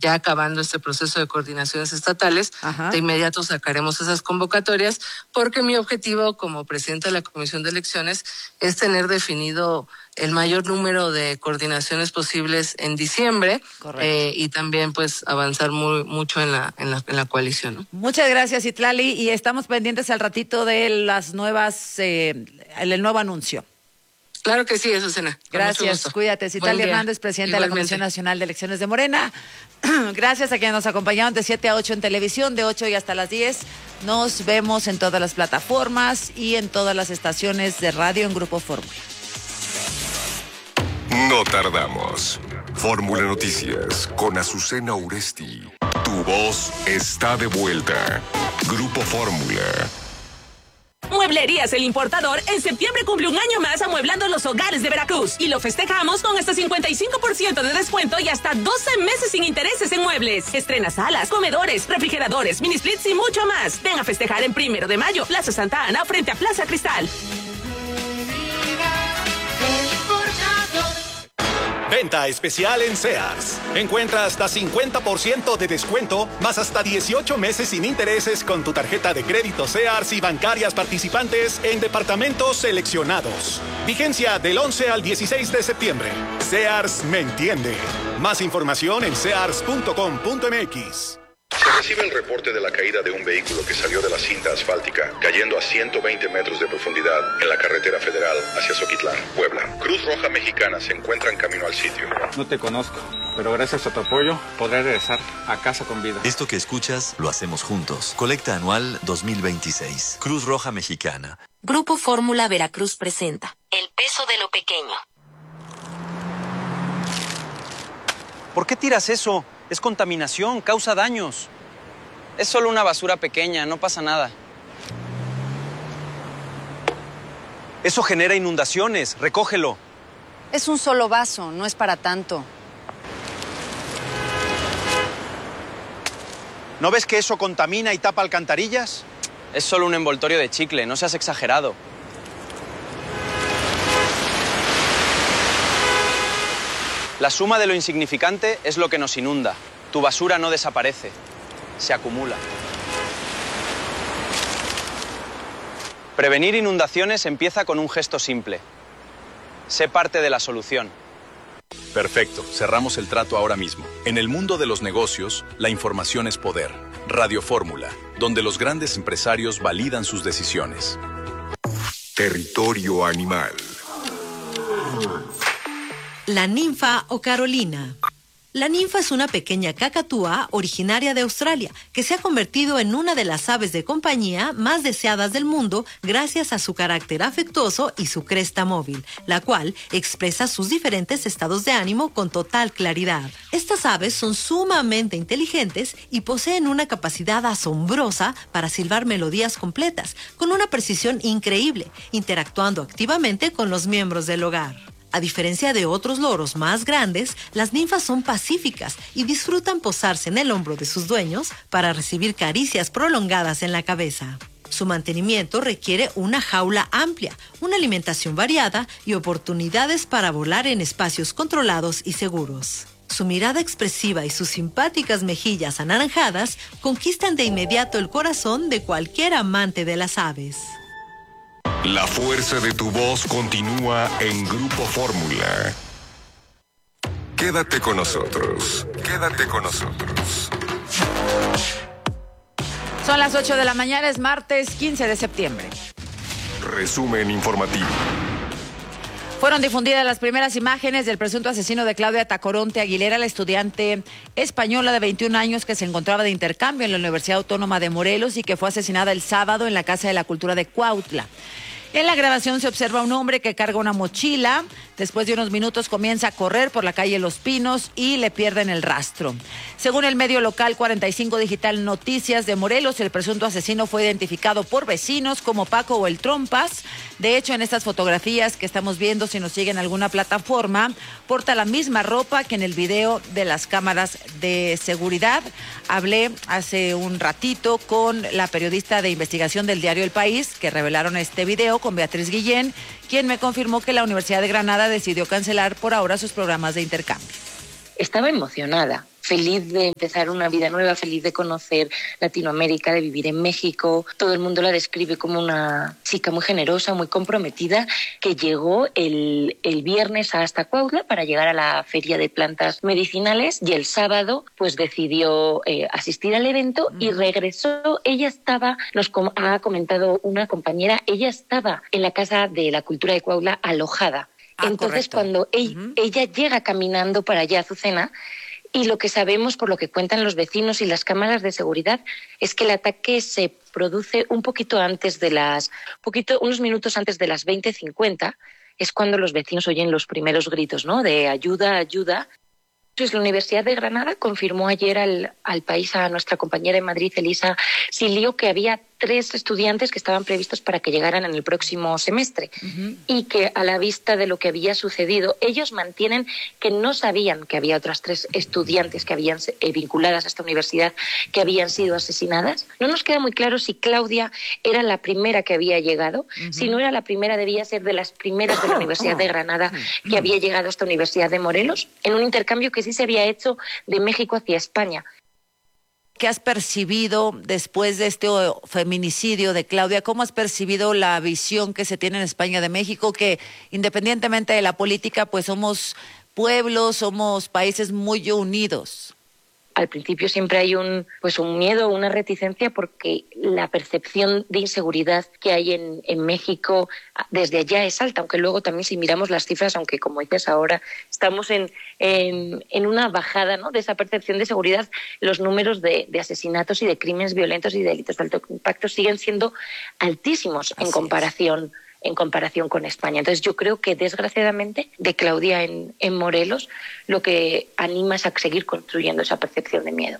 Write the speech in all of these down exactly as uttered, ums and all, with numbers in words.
ya acabando este proceso de coordinaciones estatales, Ajá. de inmediato sacaremos esas convocatorias, porque mi objetivo como presidenta de la Comisión de Elecciones es tener definido el mayor número de coordinaciones posibles en diciembre eh, y también pues avanzar muy mucho en la en la, en la coalición, ¿no? Muchas gracias, Citlali, y estamos pendientes al ratito de las nuevas, eh, el, el nuevo anuncio. Claro que sí, Azucena. Gracias, cuídate. Citlali Hernández, presidenta Igualmente. de la Comisión Nacional de Elecciones de Morena. Gracias a quienes nos acompañaron de siete a ocho en televisión, de ocho y hasta las diez. Nos vemos en todas las plataformas y en todas las estaciones de radio en Grupo Fórmula. No tardamos. Fórmula Noticias con Azucena Uresti. Tu voz está de vuelta. Grupo Fórmula. Mueblerías El Importador en septiembre cumple un año más amueblando los hogares de Veracruz y lo festejamos con hasta cincuenta y cinco por ciento de descuento y hasta doce meses sin intereses en muebles. Estrena salas, comedores, refrigeradores, mini splits y mucho más. Ven a festejar en Primero de Mayo, Plaza Santa Ana, frente a Plaza Cristal. Venta especial en Sears. Encuentra hasta cincuenta por ciento de descuento, más hasta dieciocho meses sin intereses con tu tarjeta de crédito Sears y bancarias participantes en departamentos seleccionados. Vigencia del once al dieciséis de septiembre. Sears me entiende. Más información en sears punto com punto m x. Se recibe el reporte de la caída de un vehículo que salió de la cinta asfáltica, cayendo a ciento veinte metros de profundidad en la carretera federal hacia Zoquitlán, Puebla. Cruz Roja Mexicana se encuentra en camino al sitio. No te conozco, pero gracias a tu apoyo podré regresar a casa con vida. Esto que escuchas lo hacemos juntos. Colecta anual dos mil veintiséis. Cruz Roja Mexicana. Grupo Fórmula Veracruz presenta El peso de lo pequeño. ¿Por qué tiras eso? Es contaminación, causa daños. Es solo una basura pequeña, no pasa nada. Eso genera inundaciones, recógelo. Es un solo vaso, no es para tanto. ¿No ves que eso contamina y tapa alcantarillas? Es solo un envoltorio de chicle, no seas exagerado. La suma de lo insignificante es lo que nos inunda. Tu basura no desaparece, se acumula. Prevenir inundaciones empieza con un gesto simple. Sé parte de la solución. Perfecto, cerramos el trato ahora mismo. En el mundo de los negocios, la información es poder. Radio Fórmula, donde los grandes empresarios validan sus decisiones. Territorio animal. La ninfa o Carolina. La ninfa es una pequeña cacatúa originaria de Australia que se ha convertido en una de las aves de compañía más deseadas del mundo gracias a su carácter afectuoso y su cresta móvil, la cual expresa sus diferentes estados de ánimo con total claridad. Estas aves son sumamente inteligentes y poseen una capacidad asombrosa para silbar melodías completas, con una precisión increíble, interactuando activamente con los miembros del hogar. A diferencia de otros loros más grandes, las ninfas son pacíficas y disfrutan posarse en el hombro de sus dueños para recibir caricias prolongadas en la cabeza. Su mantenimiento requiere una jaula amplia, una alimentación variada y oportunidades para volar en espacios controlados y seguros. Su mirada expresiva y sus simpáticas mejillas anaranjadas conquistan de inmediato el corazón de cualquier amante de las aves. La fuerza de tu voz continúa en Grupo Fórmula. Quédate con nosotros. Quédate con nosotros. Son las ocho de la mañana, es martes quince de septiembre. Resumen informativo. Fueron difundidas las primeras imágenes del presunto asesino de Claudia Tacoronte Aguilera, la estudiante española de veintiún años que se encontraba de intercambio en la Universidad Autónoma de Morelos y que fue asesinada el sábado en la Casa de la Cultura de Cuautla. En la grabación se observa un hombre que carga una mochila. Después de unos minutos comienza a correr por la calle Los Pinos y le pierden el rastro. Según el medio local cuarenta y cinco Digital Noticias de Morelos, el presunto asesino fue identificado por vecinos como Paco o el Trompas. De hecho, en estas fotografías que estamos viendo, si nos siguen alguna plataforma, porta la misma ropa que en el video de las cámaras de seguridad. Hablé hace un ratito con la periodista de investigación del diario El País, que revelaron este video, con Beatriz Guillén, quien me confirmó que la Universidad de Granada decidió cancelar por ahora sus programas de intercambio. Estaba emocionada. feliz de empezar una vida nueva, feliz de conocer Latinoamérica, de vivir en México. Todo el mundo la describe como una chica muy generosa, muy comprometida, que llegó el, el viernes hasta Cuautla para llegar a la feria de plantas medicinales y el sábado pues decidió eh, asistir al evento y regresó. Ella estaba, nos com- ha comentado una compañera, ella estaba en la Casa de la Cultura de Cuautla alojada. Ah, Entonces correcto. Cuando ella, uh-huh. ella llega caminando para allá a Azucena, y lo que sabemos, por lo que cuentan los vecinos y las cámaras de seguridad, es que el ataque se produce un poquito antes de las, poquito, unos minutos antes de las veinte cincuenta, es cuando los vecinos oyen los primeros gritos, ¿no? De ayuda, ayuda. Pues la Universidad de Granada confirmó ayer al, al país, a nuestra compañera en Madrid, Elisa Silio, que había tres estudiantes que estaban previstos para que llegaran en el próximo semestre uh-huh. y que a la vista de lo que había sucedido, ellos mantienen que no sabían que había otras tres estudiantes que habían eh, vinculadas a esta universidad que habían sido asesinadas. No nos queda muy claro si Claudia era la primera que había llegado. Uh-huh. Si no era la primera, debía ser de las primeras de la Universidad de Granada que había llegado a esta Universidad de Morelos, en un intercambio que sí se había hecho de México hacia España. ¿Qué has percibido después de este feminicidio de Claudia? ¿Cómo has percibido la visión que se tiene en España de México? Que independientemente de la política, pues somos pueblos, somos países muy unidos. Al principio siempre hay un pues un miedo, una reticencia, porque la percepción de inseguridad que hay en, en México desde allá es alta, aunque luego también si miramos las cifras, aunque como dices ahora, estamos en, en, en una bajada, ¿no?, de esa percepción de seguridad, los números de, de asesinatos y de crímenes violentos y de delitos de alto impacto siguen siendo altísimos en comparación en comparación con España. Entonces yo creo que desgraciadamente de Claudia en, en Morelos lo que anima es a seguir construyendo esa percepción de miedo.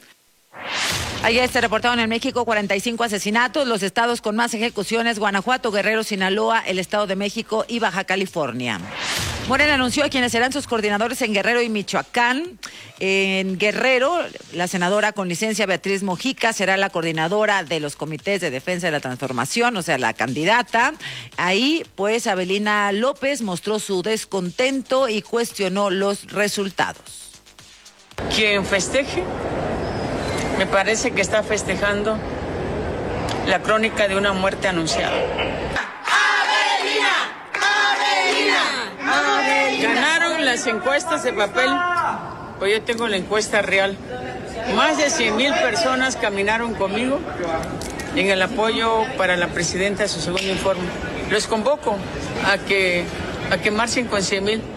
Ayer se reportaron en México cuarenta y cinco asesinatos, los estados con más ejecuciones: Guanajuato, Guerrero, Sinaloa, el Estado de México y Baja California. Morena anunció a quienes serán sus coordinadores en Guerrero y Michoacán. En Guerrero, la senadora con licencia Beatriz Mojica será la coordinadora de los comités de defensa de la transformación, o sea, la candidata. Ahí, pues, Abelina López mostró su descontento y cuestionó los resultados. Quien festeje, me parece que está festejando la crónica de una muerte anunciada. Ganaron las encuestas de papel, pues yo tengo la encuesta real. Más de cien mil personas caminaron conmigo en el apoyo para la presidenta de su segundo informe. Los convoco a que, a que marchen con cien mil.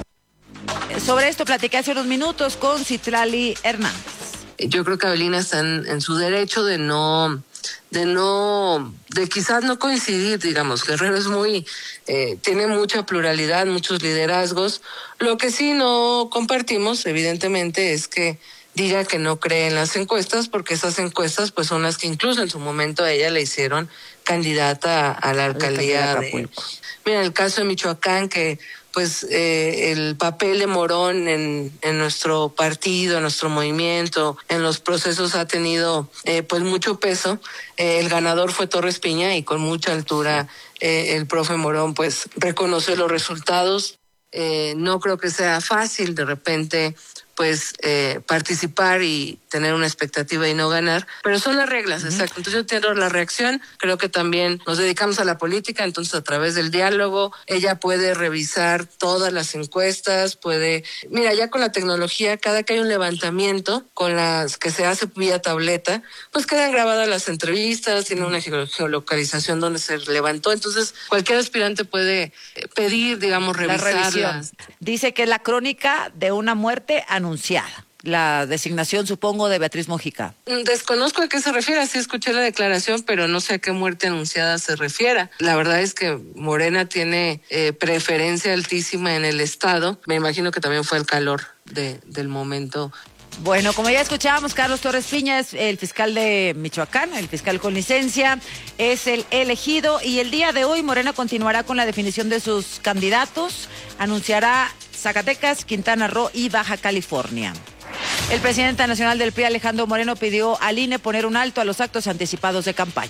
Sobre esto platicé hace unos minutos con Citlali Hernández. Yo creo que Abelina está en, en su derecho de no... de no, de quizás no coincidir, digamos. Guerrero es muy, eh, tiene mucha pluralidad, muchos liderazgos. Lo que sí no compartimos, evidentemente, es que diga que no cree en las encuestas, porque esas encuestas pues son las que incluso en su momento a ella le hicieron candidata a, a la alcaldía de, de... Mira, el caso de Michoacán, que pues eh, el papel de Morón en, en nuestro partido, en nuestro movimiento, en los procesos ha tenido eh, pues mucho peso. Eh, el ganador fue Torres Piña y con mucha altura eh, el profe Morón pues reconoció los resultados. Eh, no creo que sea fácil de repente pues eh, participar y tener una expectativa y no ganar, pero son las reglas, uh-huh. Exacto. Entonces yo entiendo la reacción, creo que también nos dedicamos a la política, entonces a través del diálogo ella puede revisar todas las encuestas, puede, mira, ya con la tecnología, cada que hay un levantamiento con las que se hace vía tableta, pues quedan grabadas las entrevistas, tiene una geolocalización donde se levantó, entonces cualquier aspirante puede pedir, digamos, revisarlas. Dice que es la crónica de una muerte anunciada. anunciada. La designación, supongo, de Beatriz Mojica. Desconozco a qué se refiere, sí escuché la declaración, pero no sé a qué muerte anunciada se refiera. La verdad es que Morena tiene eh, preferencia altísima en el Estado. Me imagino que también fue el calor de, del momento. Bueno, como ya escuchábamos, Carlos Torres Piña es el fiscal de Michoacán, el fiscal con licencia, es el elegido, y el día de hoy Morena continuará con la definición de sus candidatos, anunciará Zacatecas, Quintana Roo y Baja California. El presidente nacional del P R I, Alejandro Moreno, pidió al I N E poner un alto a los actos anticipados de campaña.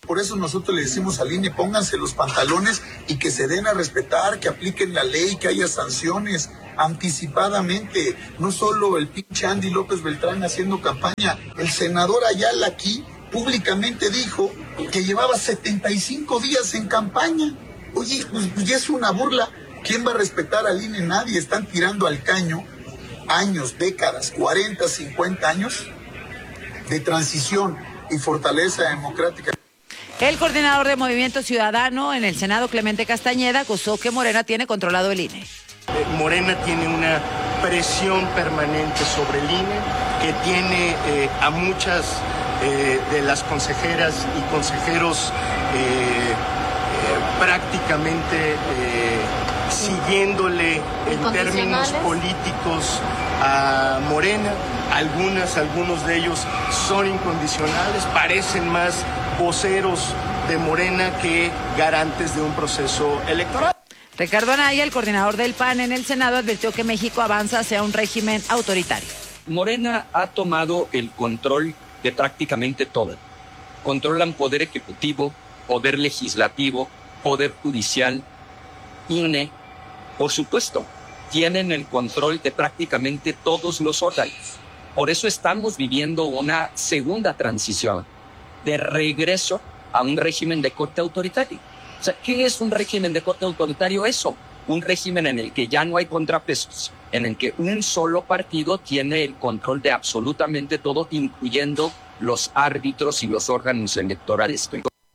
Por eso nosotros le decimos al I N E, pónganse los pantalones y que se den a respetar, que apliquen la ley, que haya sanciones anticipadamente. No solo el pinche Andy López Beltrán haciendo campaña, el senador Ayala aquí públicamente dijo que llevaba setenta y cinco días en campaña. Oye, pues ya es una burla. ¿Quién va a respetar al I N E? Nadie. Están tirando al caño años, décadas, cuarenta, cincuenta años de transición y fortaleza democrática. El coordinador de Movimiento Ciudadano en el Senado, Clemente Castañeda, acusó que Morena tiene controlado el I N E. Eh, Morena tiene una presión permanente sobre el I N E, que tiene eh, a muchas eh, de las consejeras y consejeros eh, eh, prácticamente eh, siguiéndole en términos políticos a Morena. Algunas, algunos de ellos son incondicionales, parecen más voceros de Morena que garantes de un proceso electoral. Ricardo Anaya, el coordinador del P A N en el Senado, advirtió que México avanza hacia un régimen autoritario. Morena ha tomado el control de prácticamente todo. Controlan poder ejecutivo, poder legislativo, poder judicial, I N E. Por supuesto, tienen el control de prácticamente todos los órganos. Por eso estamos viviendo una segunda transición de regreso a un régimen de corte autoritario. O sea, ¿qué es un régimen de corte autoritario? Eso, un régimen en el que ya no hay contrapesos, en el que un solo partido tiene el control de absolutamente todo, incluyendo los árbitros y los órganos electorales.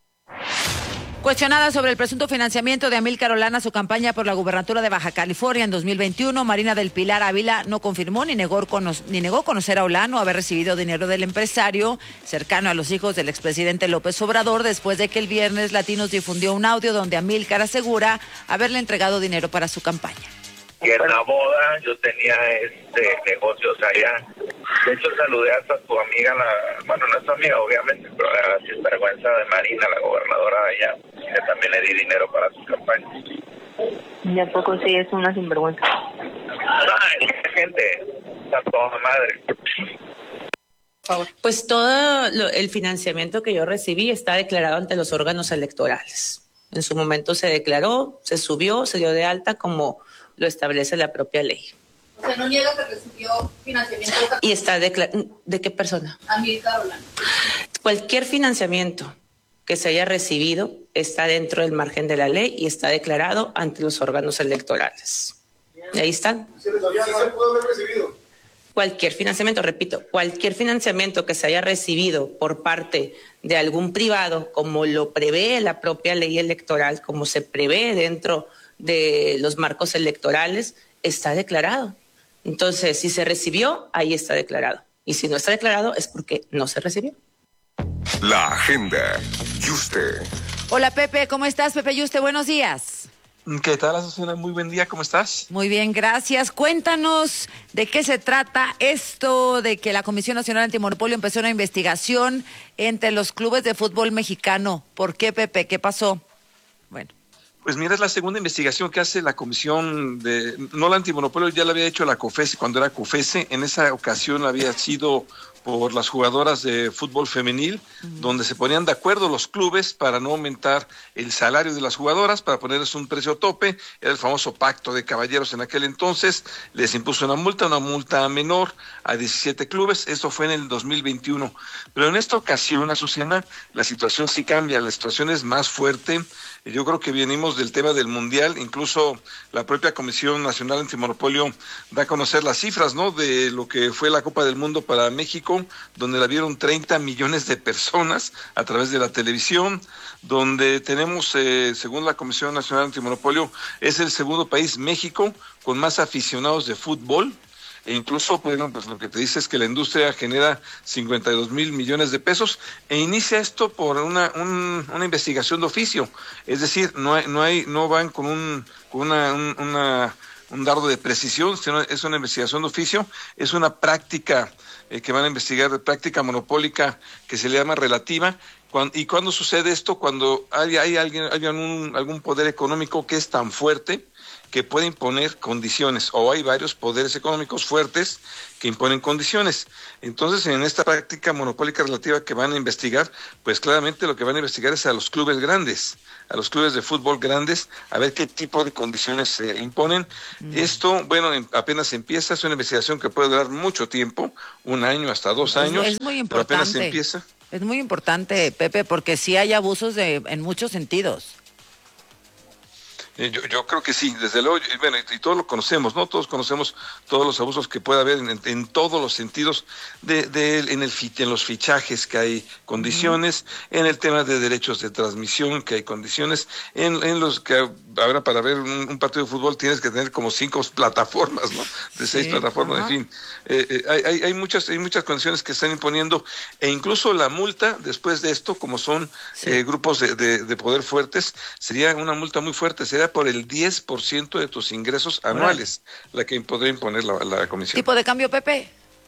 Cuestionada sobre el presunto financiamiento de Amílcar Olana a su campaña por la gubernatura de Baja California en dos mil veintiuno, Marina del Pilar Ávila no confirmó ni negó, ni negó conocer a Olano, haber recibido dinero del empresario cercano a los hijos del expresidente López Obrador, después de que el viernes Latinos difundió un audio donde Amílcar asegura haberle entregado dinero para su campaña. Y en la boda yo tenía este negocios allá. De hecho saludé hasta a tu amiga, la, bueno, no es tu amiga obviamente, pero la sinvergüenza de Marina, la gobernadora de allá, que también le di dinero para su campaña. ¿Y a poco sí es una sinvergüenza? Ay, gente, está toda madre. Pues todo lo, el financiamiento que yo recibí está declarado ante los órganos electorales. En su momento se declaró, se subió, se dio de alta como lo establece la propia ley. O sea, no niega que recibió financiamiento. ¿Y está declarado? ¿De qué persona? Amílcar Olano. Cualquier financiamiento que se haya recibido está dentro del margen de la ley y está declarado ante los órganos electorales. Y ahí están. ¿Sí se puede haber recibido? Cualquier financiamiento, repito, cualquier financiamiento que se haya recibido por parte de algún privado, como lo prevé la propia ley electoral, como se prevé dentro de los marcos electorales, está declarado. Entonces, si se recibió, ahí está declarado. Y si no está declarado, es porque no se recibió. La agenda. Yuste. Hola, Pepe, ¿cómo estás, Pepe Yuste? Buenos días. ¿Qué tal, Azucena? Muy buen día, ¿cómo estás? Muy bien, gracias. Cuéntanos de qué se trata esto de que la Comisión Nacional Antimonopolio empezó una investigación entre los clubes de fútbol mexicano. ¿Por qué, Pepe? ¿Qué pasó? Bueno. Pues mira, es la segunda investigación que hace la Comisión de... No la Antimonopolio, ya la había hecho la COFESE cuando era COFESE. En esa ocasión había sido por las jugadoras de fútbol femenil, uh-huh. donde se ponían de acuerdo los clubes para no aumentar el salario de las jugadoras, para ponerles un precio tope. Era el famoso pacto de caballeros en aquel entonces. Les impuso una multa, una multa menor a diecisiete clubes. Esto fue en el dos mil veintiuno. Pero en esta ocasión, Azucena, la situación sí cambia, la situación es más fuerte. Yo creo que venimos del tema del Mundial, incluso la propia Comisión Nacional Antimonopolio da a conocer las cifras, ¿no?, de lo que fue la Copa del Mundo para México, donde la vieron treinta millones de personas a través de la televisión, donde tenemos, eh, según la Comisión Nacional Antimonopolio, es el segundo país, México, con más aficionados de fútbol. E incluso, pues, pues lo que te dice es que la industria genera cincuenta y dos mil millones de pesos e inicia esto por una un, una investigación de oficio, es decir, no hay, no hay no van con un con una, un, una un dardo de precisión, sino es una investigación de oficio, es una práctica eh, que van a investigar, de práctica monopólica que se le llama relativa. Cuando, ¿Y cuándo sucede esto? Cuando hay, hay alguien hay un, algún poder económico que es tan fuerte que puede imponer condiciones, o hay varios poderes económicos fuertes que imponen condiciones. Entonces, en esta práctica monopólica relativa que van a investigar, pues claramente lo que van a investigar es a los clubes grandes, a los clubes de fútbol grandes, a ver qué tipo de condiciones se imponen. Mm. Esto, bueno, en, apenas empieza, es una investigación que puede durar mucho tiempo, un año hasta dos años, es, es muy pero importante. apenas empieza. Es muy importante, Pepe, porque sí hay abusos de, en muchos sentidos. Yo, yo creo que sí, desde luego, y, bueno, y, y todos lo conocemos, ¿no? Todos conocemos todos los abusos que puede haber en, en, en todos los sentidos, de, de, en, el, en los fichajes que hay condiciones, uh-huh. en el tema de derechos de transmisión que hay condiciones, en, en los que ahora para ver un, un partido de fútbol tienes que tener como cinco plataformas, ¿no? De seis sí, plataformas, uh-huh. en fin. Eh, eh, hay, hay, hay, muchas, hay muchas condiciones que están imponiendo, e incluso la multa después de esto, como son sí. eh, grupos de, de, de poder fuertes, sería una multa muy fuerte, sería por el diez por ciento de tus ingresos anuales, bueno. la que podría imponer la, la comisión. ¿Tipo de cambio, Pepe?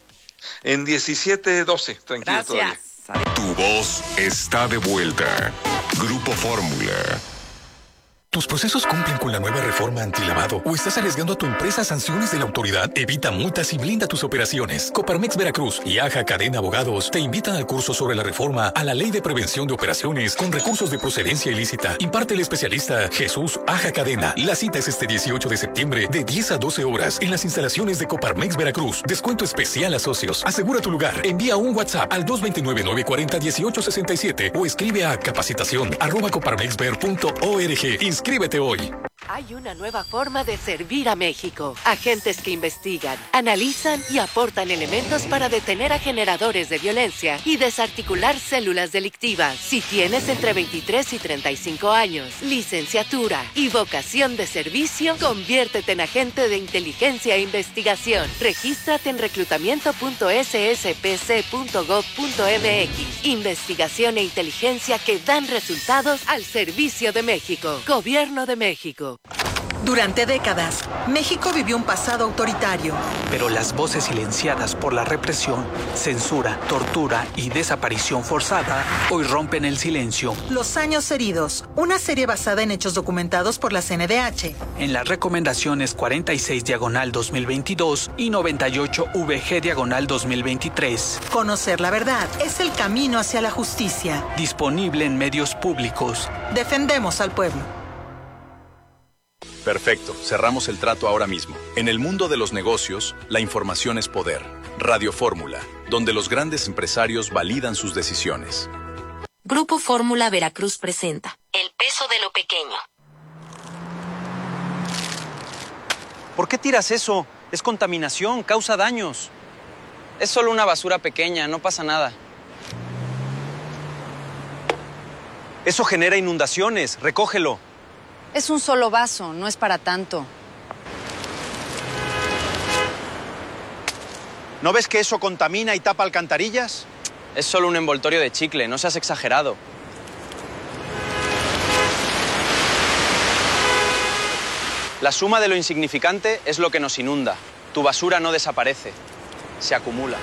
En diecisiete doce, tranquilo. Gracias. Todavía. Tu voz está de vuelta. Grupo Fórmula. ¿Tus procesos cumplen con la nueva reforma antilavado o estás arriesgando a tu empresa a sanciones de la autoridad? Evita multas y blinda tus operaciones. Coparmex Veracruz y Aja Cadena Abogados te invitan al curso sobre la reforma a la Ley de Prevención de Operaciones con recursos de procedencia ilícita. Imparte el especialista Jesús Aja Cadena. La cita es este dieciocho de septiembre de diez a doce horas en las instalaciones de Coparmex Veracruz. Descuento especial a socios. Asegura tu lugar. Envía un WhatsApp al dos dos nueve, nueve cuatro cero, uno ocho seis siete o escribe a capacitación arroba coparmexver punto org. Inscríbete hoy. Hay una nueva forma de servir a México. Agentes que investigan, analizan y aportan elementos para detener a generadores de violencia y desarticular células delictivas. Si tienes entre veintitrés y treinta y cinco años, licenciatura y vocación de servicio, conviértete en agente de inteligencia e investigación. Regístrate en reclutamiento punto s s p c punto gov punto m x. Investigación e inteligencia que dan resultados al servicio de México. Gobierno de México. Durante décadas, México vivió un pasado autoritario. Pero las voces silenciadas por la represión, censura, tortura y desaparición forzada hoy rompen el silencio. Los años heridos, una serie basada en hechos documentados por la C N D H. En las recomendaciones cuarenta y seis diagonal dos mil veintidós y noventa y ocho V G diagonal dos mil veintitrés. Conocer la verdad es el camino hacia la justicia. Disponible en medios públicos. Defendemos al pueblo. Perfecto, cerramos el trato ahora mismo. En el mundo de los negocios, la información es poder. Radio Fórmula, donde los grandes empresarios validan sus decisiones. Grupo Fórmula Veracruz presenta El peso de lo pequeño. ¿Por qué tiras eso? Es contaminación, causa daños. Es solo una basura pequeña, no pasa nada. Eso genera inundaciones, recógelo. Es un solo vaso, no es para tanto. ¿No ves que eso contamina y tapa alcantarillas? Es solo un envoltorio de chicle, no seas exagerado. La suma de lo insignificante es lo que nos inunda. Tu basura no desaparece, se acumula.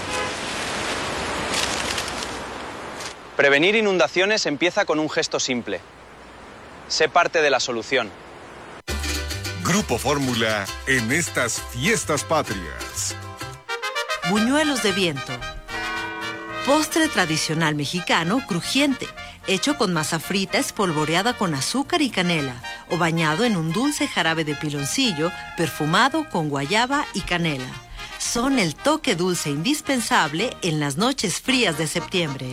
Prevenir inundaciones empieza con un gesto simple. Sé parte de la solución. Grupo Fórmula en estas fiestas patrias. Buñuelos de viento. Postre tradicional mexicano crujiente, hecho con masa frita espolvoreada con azúcar y canela o bañado en un dulce jarabe de piloncillo perfumado con guayaba y canela. Son el toque dulce indispensable en las noches frías de septiembre.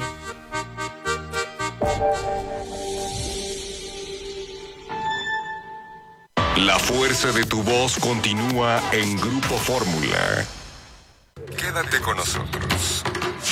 La fuerza de tu voz continúa en Grupo Fórmula. Quédate con nosotros.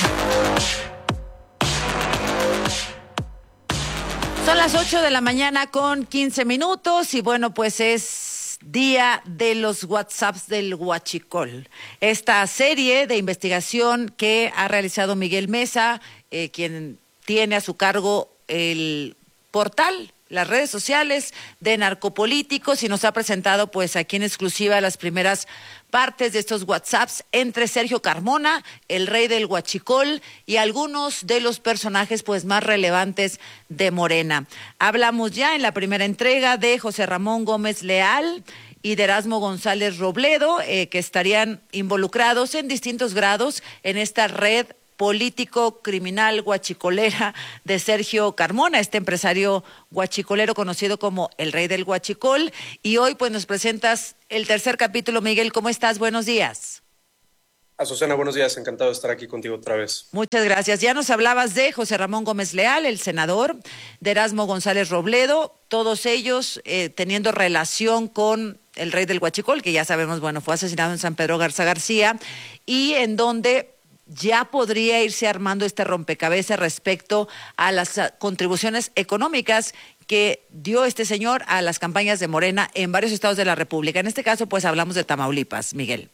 Son las ocho de la mañana con quince minutos y bueno, pues es día de los WhatsApps del Huachicol. Esta serie de investigación que ha realizado Miguel Mesa, eh, quien tiene a su cargo el portal, las redes sociales de Narcopolíticos, y nos ha presentado pues aquí en exclusiva las primeras partes de estos WhatsApps entre Sergio Carmona, el rey del Huachicol, y algunos de los personajes pues más relevantes de Morena. Hablamos ya en la primera entrega de José Ramón Gómez Leal, y de Erasmo González Robledo, eh, que estarían involucrados en distintos grados en esta red político criminal guachicolera de Sergio Carmona, este empresario guachicolero conocido como el rey del guachicol. Y hoy pues nos presentas el tercer capítulo. Miguel, ¿cómo estás? Buenos días. Azucena, buenos días, encantado de estar aquí contigo otra vez. Muchas gracias. Ya nos hablabas de José Ramón Gómez Leal, el senador, de Erasmo González Robledo, todos ellos eh, teniendo relación con el rey del huachicol, que ya sabemos, bueno, fue asesinado en San Pedro Garza García, y en donde ya podría irse armando este rompecabezas respecto a las contribuciones económicas que dio este señor a las campañas de Morena en varios estados de la República. En este caso, pues hablamos de Tamaulipas, Miguel.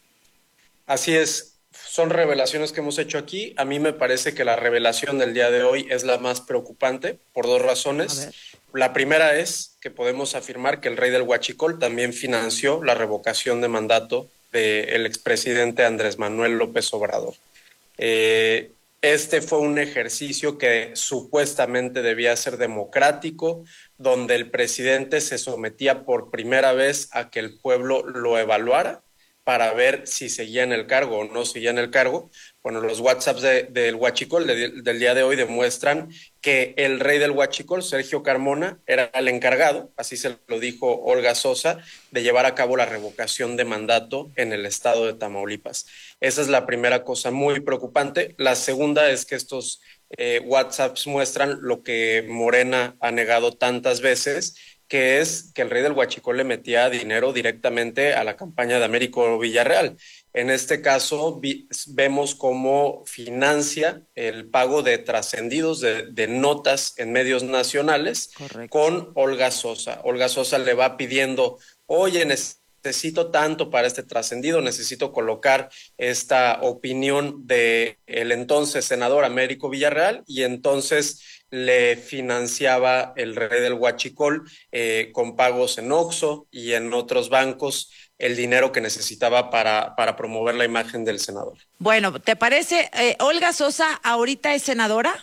Así es, son revelaciones que hemos hecho aquí. A mí me parece que la revelación del día de hoy es la más preocupante por dos razones. La primera es que podemos afirmar que el rey del huachicol también financió la revocación de mandato del expresidente Andrés Manuel López Obrador. Eh, este fue un ejercicio que supuestamente debía ser democrático, donde el presidente se sometía por primera vez a que el pueblo lo evaluara para ver si seguía en el cargo o no seguía en el cargo. Bueno, los WhatsApps de, del huachicol de, del día de hoy demuestran que el rey del huachicol, Sergio Carmona, era el encargado, así se lo dijo Olga Sosa, de llevar a cabo la revocación de mandato en el estado de Tamaulipas. Esa es la primera cosa muy preocupante. La segunda es que estos eh, WhatsApps muestran lo que Morena ha negado tantas veces, que es que el rey del huachicol le metía dinero directamente a la campaña de Américo Villarreal. En este caso, vi, vemos cómo financia el pago de trascendidos, de, de notas en medios nacionales. Correcto. Con Olga Sosa. Olga Sosa le va pidiendo, oye, necesito tanto para este trascendido, necesito colocar esta opinión del entonces senador Américo Villarreal, y entonces le financiaba el rey del huachicol eh, con pagos en Oxxo y en otros bancos el dinero que necesitaba para, para promover la imagen del senador. Bueno, ¿te parece? Eh, ¿Olga Sosa ahorita es senadora?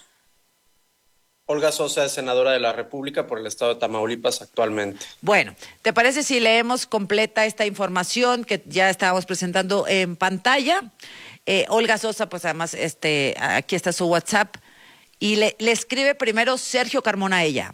Olga Sosa es senadora de la República por el estado de Tamaulipas actualmente. Bueno, ¿te parece si leemos completa esta información que ya estábamos presentando en pantalla? Eh, Olga Sosa, pues además, este, aquí está su WhatsApp. Y le, le escribe primero Sergio Carmona a ella.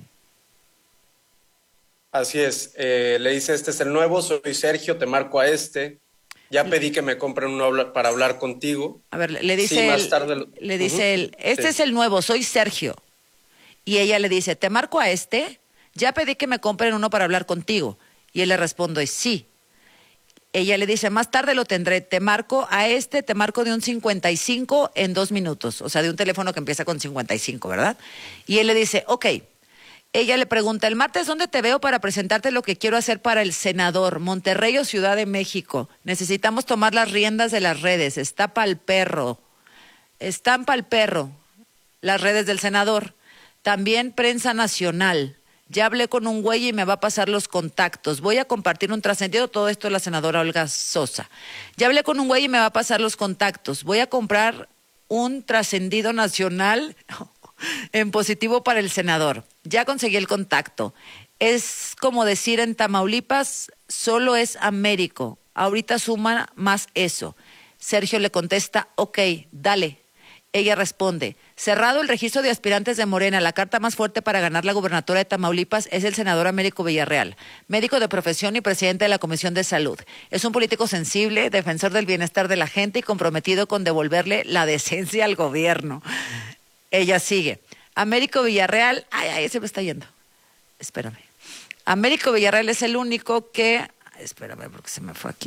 Así es, eh, le dice, este es el nuevo, soy Sergio, te marco a este, ya pedí que me compren uno para hablar contigo. A ver, le dice, sí, más él, tarde lo... le dice uh-huh. él, este sí. es el nuevo, soy Sergio. Y ella le dice, te marco a este, ya pedí que me compren uno para hablar contigo. Y él le responde, sí. Ella le dice, más tarde lo tendré, te marco a este, te marco de un cincuenta y cinco en dos minutos, o sea, de un teléfono que empieza con cincuenta y cinco, ¿verdad? Y él le dice, ok. Ella le pregunta, el martes, ¿dónde te veo para presentarte lo que quiero hacer para el senador? Monterrey o Ciudad de México. Necesitamos tomar las riendas de las redes, está pa'l perro. Están pa'l perro las redes del senador. También prensa nacional. Ya hablé con un güey y me va a pasar los contactos. Voy a compartir un trascendido. Todo esto es la senadora Olga Sosa. Ya hablé con un güey y me va a pasar los contactos. Voy a comprar un trascendido nacional en positivo para el senador. Ya conseguí el contacto. Es como decir en Tamaulipas, solo es Américo. Ahorita suma más eso. Sergio le contesta, ok, dale. Ella responde, cerrado el registro de aspirantes de Morena, la carta más fuerte para ganar la gubernatura de Tamaulipas es el senador Américo Villarreal, médico de profesión y presidente de la Comisión de Salud. Es un político sensible, defensor del bienestar de la gente y comprometido con devolverle la decencia al gobierno. Ella sigue, Américo Villarreal, ay, ay, se me está yendo, espérame. Américo Villarreal es el único que, espérame porque se me fue aquí.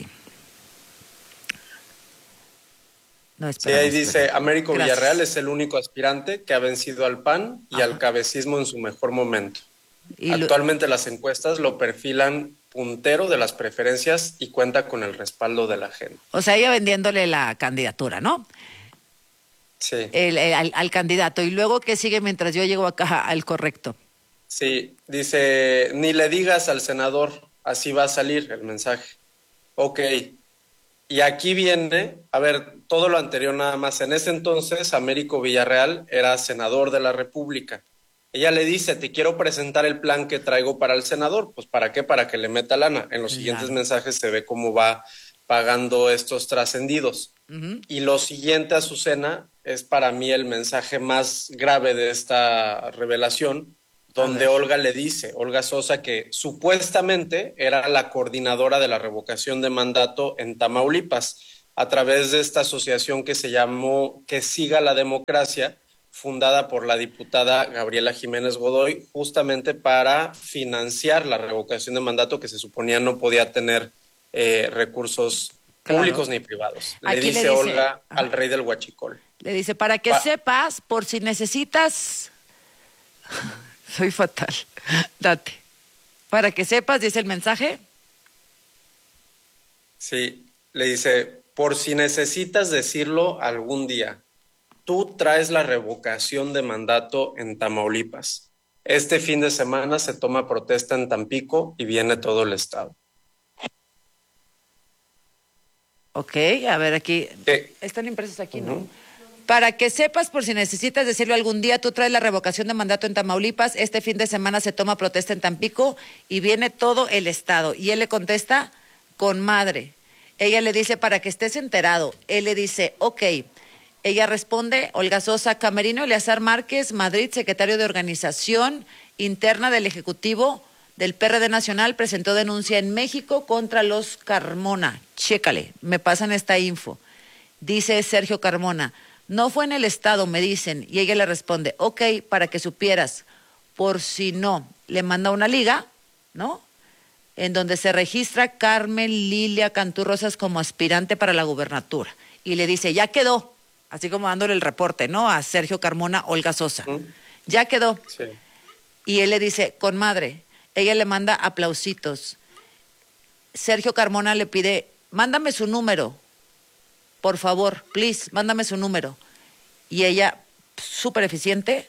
No, sí, ahí dice, Américo Gracias. Villarreal es el único aspirante que ha vencido al P A N y Ajá. al cabecismo en su mejor momento. Y Actualmente lo... las encuestas lo perfilan puntero de las preferencias y cuenta con el respaldo de la gente. O sea, ella vendiéndole la candidatura, ¿no? Sí. El, el, al, al candidato. Y luego, ¿qué sigue mientras yo llego acá al correcto? Sí, dice, ni le digas al senador, así va a salir el mensaje. Ok. Y aquí viene, a ver, todo lo anterior nada más. En ese entonces, Américo Villarreal era senador de la República. ella le dice, te quiero presentar el plan que traigo para el senador. Pues ¿para qué? Para que le meta lana. En los Claro. siguientes mensajes se ve cómo va pagando estos trascendidos. Ujú. Y lo siguiente, Azucena, es para mí el mensaje más grave de esta revelación, donde Olga le dice, Olga Sosa, que supuestamente era la coordinadora de la revocación de mandato en Tamaulipas, a través de esta asociación que se llamó Que Siga la Democracia, fundada por la diputada Gabriela Jiménez Godoy, justamente para financiar la revocación de mandato que se suponía no podía tener eh, recursos Claro. públicos ni privados. Le Aquí le dice, dice- Olga Ajá. al rey del huachicol. Le dice, para que Pa- sepas, por si necesitas... Soy fatal. Date. Para que sepas, dice el mensaje. Sí, le dice, por si necesitas decirlo algún día, tú traes la revocación de mandato en Tamaulipas. Este fin de semana se toma protesta en Tampico y viene todo el estado. Ok, a ver aquí. ¿Qué? Están impresos aquí, ¿no? Para que sepas, por si necesitas decirlo algún día, tú traes la revocación de mandato en Tamaulipas, este fin de semana se toma protesta en Tampico y viene todo el estado. Y él le contesta, con madre. Ella le dice, para que estés enterado. Él le dice, ok. Ella responde, Olga Sosa, Camerino Eleazar Márquez, Madrid, secretario de Organización Interna del Ejecutivo del P R D Nacional, presentó denuncia en México contra los Carmona. Chécale, me pasan esta info. Dice Sergio Carmona, no fue en el estado, me dicen. Y ella le responde, ok, para que supieras, por si no. Le manda una liga, ¿no? En donde se registra Carmen Lilia Cantú Rosas como aspirante para la gubernatura. Y le dice, ya quedó, así como dándole el reporte, ¿no? A Sergio Carmona, Olga Sosa. ¿Mm? Ya quedó. Sí. Y él le dice, con madre. Ella le manda aplausitos. Sergio Carmona le pide, mándame su número. Por favor, please, mándame su número. Y ella, súper eficiente,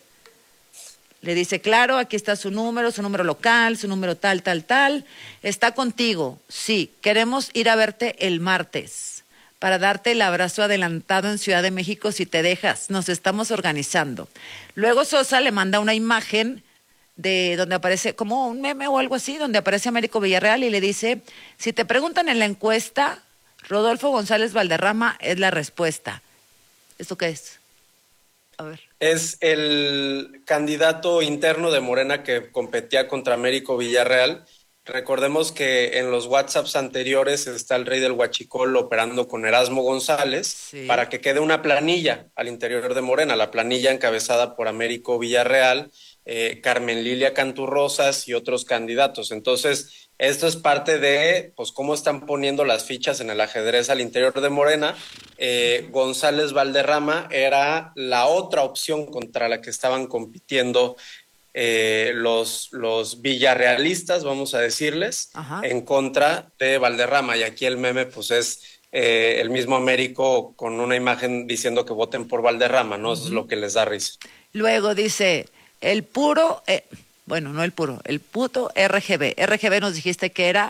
le dice, claro, aquí está su número, su número local, su número tal, tal, tal. Está contigo. Sí, queremos ir a verte el martes para darte el abrazo adelantado en Ciudad de México si te dejas. Nos estamos organizando. Luego Sosa le manda una imagen de donde aparece, como un meme o algo así, donde aparece Américo Villarreal y le dice, si te preguntan en la encuesta, Rodolfo González Valderrama es la respuesta. ¿Esto qué es? A ver. Es el candidato interno de Morena que competía contra Américo Villarreal. Recordemos que en los WhatsApps anteriores está el rey del huachicol operando con Erasmo González, sí, para que quede una planilla al interior de Morena, la planilla encabezada por Américo Villarreal, eh, Carmen Lilia Cantú Rosas y otros candidatos. Entonces, esto es parte de pues cómo están poniendo las fichas en el ajedrez al interior de Morena. Eh, González Valderrama era la otra opción contra la que estaban compitiendo eh, los, los villarrealistas, vamos a decirles, Ajá. en contra de Valderrama. Y aquí el meme pues es eh, el mismo Américo con una imagen diciendo que voten por Valderrama, ¿no? Uh-huh. Eso es lo que les da risa. Luego dice, el puro... Eh... Bueno, no el puro, el puto R G B. R G B nos dijiste que era...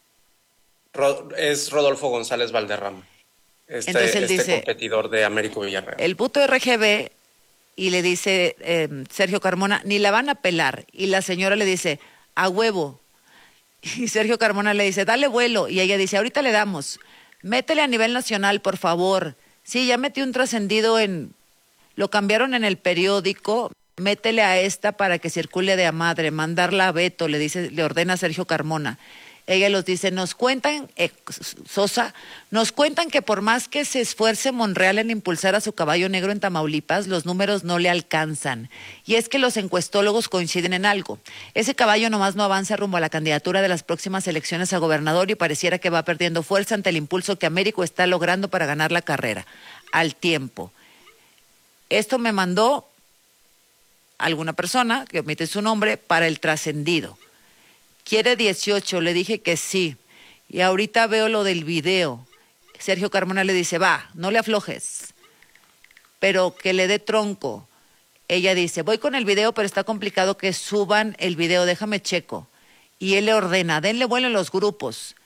Ro- es Rodolfo González Valderrama, este, Entonces él este dice, competidor de Américo Villarreal. El puto R G B, y le dice eh, Sergio Carmona, ni la van a pelar. Y la señora le dice, a huevo. Y Sergio Carmona le dice, dale vuelo. Y ella dice, ahorita le damos. Métele a nivel nacional, por favor. Sí, ya metí un trascendido en... Lo cambiaron en el periódico... Métele a esta para que circule de a madre, mandarla a Beto, le dice, le ordena Sergio Carmona. Ella los dice, nos cuentan, eh, Sosa, nos cuentan que por más que se esfuerce Monreal en impulsar a su caballo negro en Tamaulipas, los números no le alcanzan. Y es que los encuestólogos coinciden en algo. Ese caballo nomás no avanza rumbo a la candidatura de las próximas elecciones a gobernador y pareciera que va perdiendo fuerza ante el impulso que Américo está logrando para ganar la carrera. Al tiempo. Esto me mandó alguna persona, que omite su nombre, para el trascendido. Quiere dieciocho, le dije que sí. Y ahorita veo lo del video. Sergio Carmona le dice, va, no le aflojes, pero que le dé tronco. Ella dice, voy con el video, pero está complicado que suban el video, déjame checo. Y él le ordena, denle vuelo en los grupos.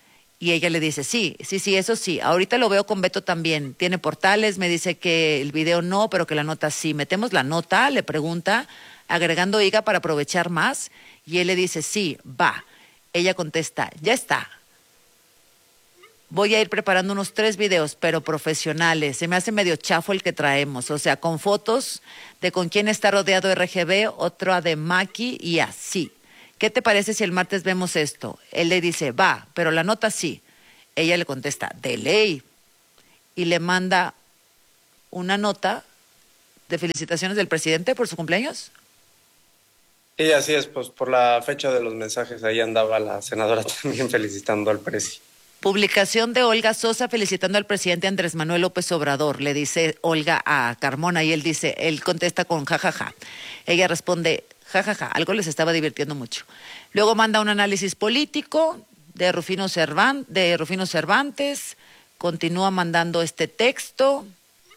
Y ella le dice, sí, sí, sí, eso sí. Ahorita lo veo con Beto también. Tiene portales, me dice que el video no, pero que la nota sí. Metemos la nota, le pregunta, agregando I G A para aprovechar más. Y él le dice, sí, va. Ella contesta, ya está. Voy a ir preparando unos tres videos, pero profesionales. Se me hace medio chafo el que traemos. O sea, con fotos de con quién está rodeado R G B, otra de Maki y así. ¿Qué te parece si el martes vemos esto? Él le dice, va, pero la nota sí. Ella le contesta, de ley. Y le manda una nota de felicitaciones del presidente por su cumpleaños. Sí, así es, pues por la fecha de los mensajes ahí andaba la senadora también felicitando al presi. Publicación de Olga Sosa felicitando al presidente Andrés Manuel López Obrador. Le dice Olga a Carmona y él dice, él contesta con jajaja. Ella responde, jajaja, algo les estaba divirtiendo mucho. Luego manda un análisis político de Rufino Cervantes, de Rufino Cervantes. Continúa mandando este texto.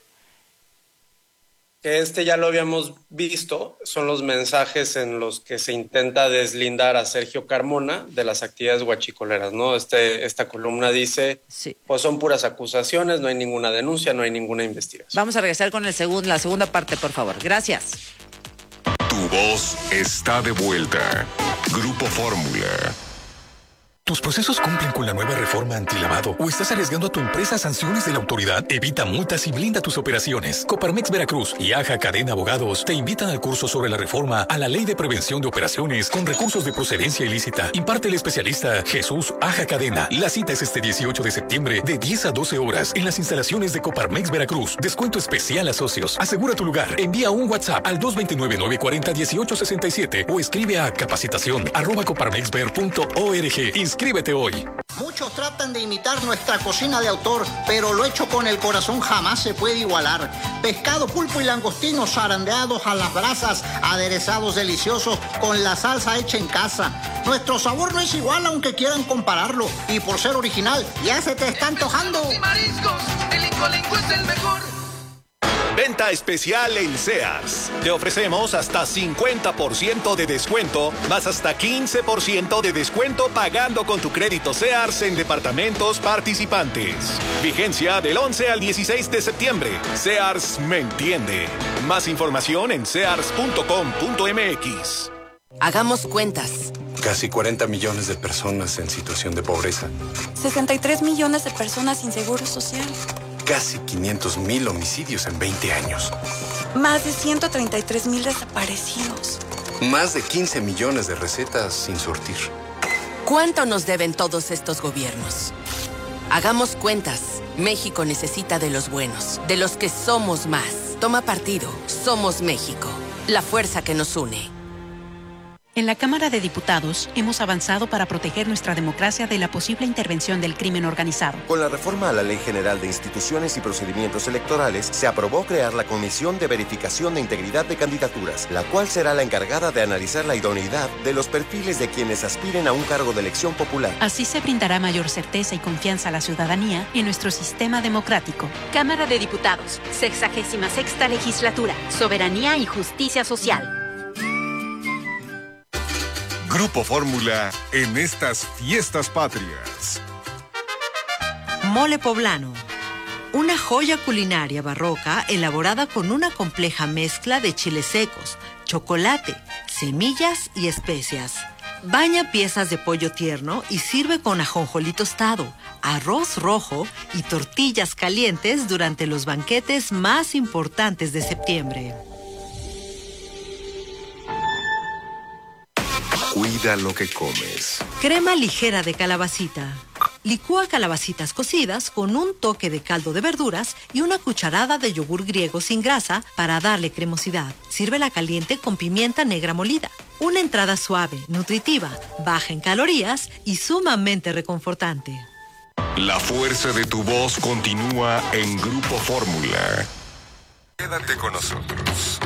Este ya lo habíamos visto, son los mensajes en los que se intenta deslindar a Sergio Carmona de las actividades guachicoleras, ¿no? Este, esta columna dice, sí. Pues son puras acusaciones, no hay ninguna denuncia, no hay ninguna investigación. Vamos a regresar con el segun, la segunda parte, por favor. Gracias. Tu voz está de vuelta. Grupo Fórmula. ¿Tus procesos cumplen con la nueva reforma antilavado o estás arriesgando a tu empresa a sanciones de la autoridad? Evita multas y blinda tus operaciones. Coparmex Veracruz y Aja Cadena Abogados te invitan al curso sobre la reforma a la Ley de Prevención de Operaciones con recursos de procedencia ilícita. Imparte el especialista Jesús Aja Cadena. La cita es este dieciocho de septiembre de diez a doce horas en las instalaciones de Coparmex Veracruz. Descuento especial a socios. Asegura tu lugar. Envía un WhatsApp al dos dos nueve, nueve cuatro cero, uno ocho seis siete o escribe a capacitación arroba coparmexver punto org. Inscríbete hoy. Muchos tratan de imitar nuestra cocina de autor, pero lo hecho con el corazón jamás se puede igualar. Pescado, pulpo y langostinos zarandeados a las brasas, aderezados deliciosos con la salsa hecha en casa. Nuestro sabor no es igual aunque quieran compararlo, y por ser original ya se te está antojando. Y mariscos, el Incolenco es el mejor. Venta especial en Sears. Te ofrecemos hasta cincuenta por ciento de descuento, más hasta quince por ciento de descuento pagando con tu crédito Sears en departamentos participantes. Vigencia del once al dieciséis de septiembre. Sears me entiende. Más información en sears punto com punto m x. Hagamos cuentas. Casi cuarenta millones de personas en situación de pobreza. sesenta y tres millones de personas sin seguro social. Casi quinientos mil homicidios en veinte años. Más de ciento treinta y tres mil desaparecidos. Más de quince millones de recetas sin surtir. ¿Cuánto nos deben todos estos gobiernos? Hagamos cuentas. México necesita de los buenos, de los que somos más. Toma partido. Somos México. La fuerza que nos une. En la Cámara de Diputados hemos avanzado para proteger nuestra democracia de la posible intervención del crimen organizado. Con la reforma a la Ley General de Instituciones y Procedimientos Electorales, se aprobó crear la Comisión de Verificación de Integridad de Candidaturas, la cual será la encargada de analizar la idoneidad de los perfiles de quienes aspiren a un cargo de elección popular. Así se brindará mayor certeza y confianza a la ciudadanía en nuestro sistema democrático. Cámara de Diputados, sexagésima sexta legislatura, soberanía y justicia social. Grupo Fórmula en estas fiestas patrias. Mole poblano. Una joya culinaria barroca elaborada con una compleja mezcla de chiles secos, chocolate, semillas y especias. Baña piezas de pollo tierno y sirve con ajonjolí tostado, arroz rojo y tortillas calientes durante los banquetes más importantes de septiembre. Cuida lo que comes. Crema ligera de calabacita. Licúa calabacitas cocidas con un toque de caldo de verduras y una cucharada de yogur griego sin grasa para darle cremosidad. Sírvela caliente con pimienta negra molida. Una entrada suave, nutritiva, baja en calorías y sumamente reconfortante. La fuerza de tu voz continúa en Grupo Fórmula. Quédate con nosotros.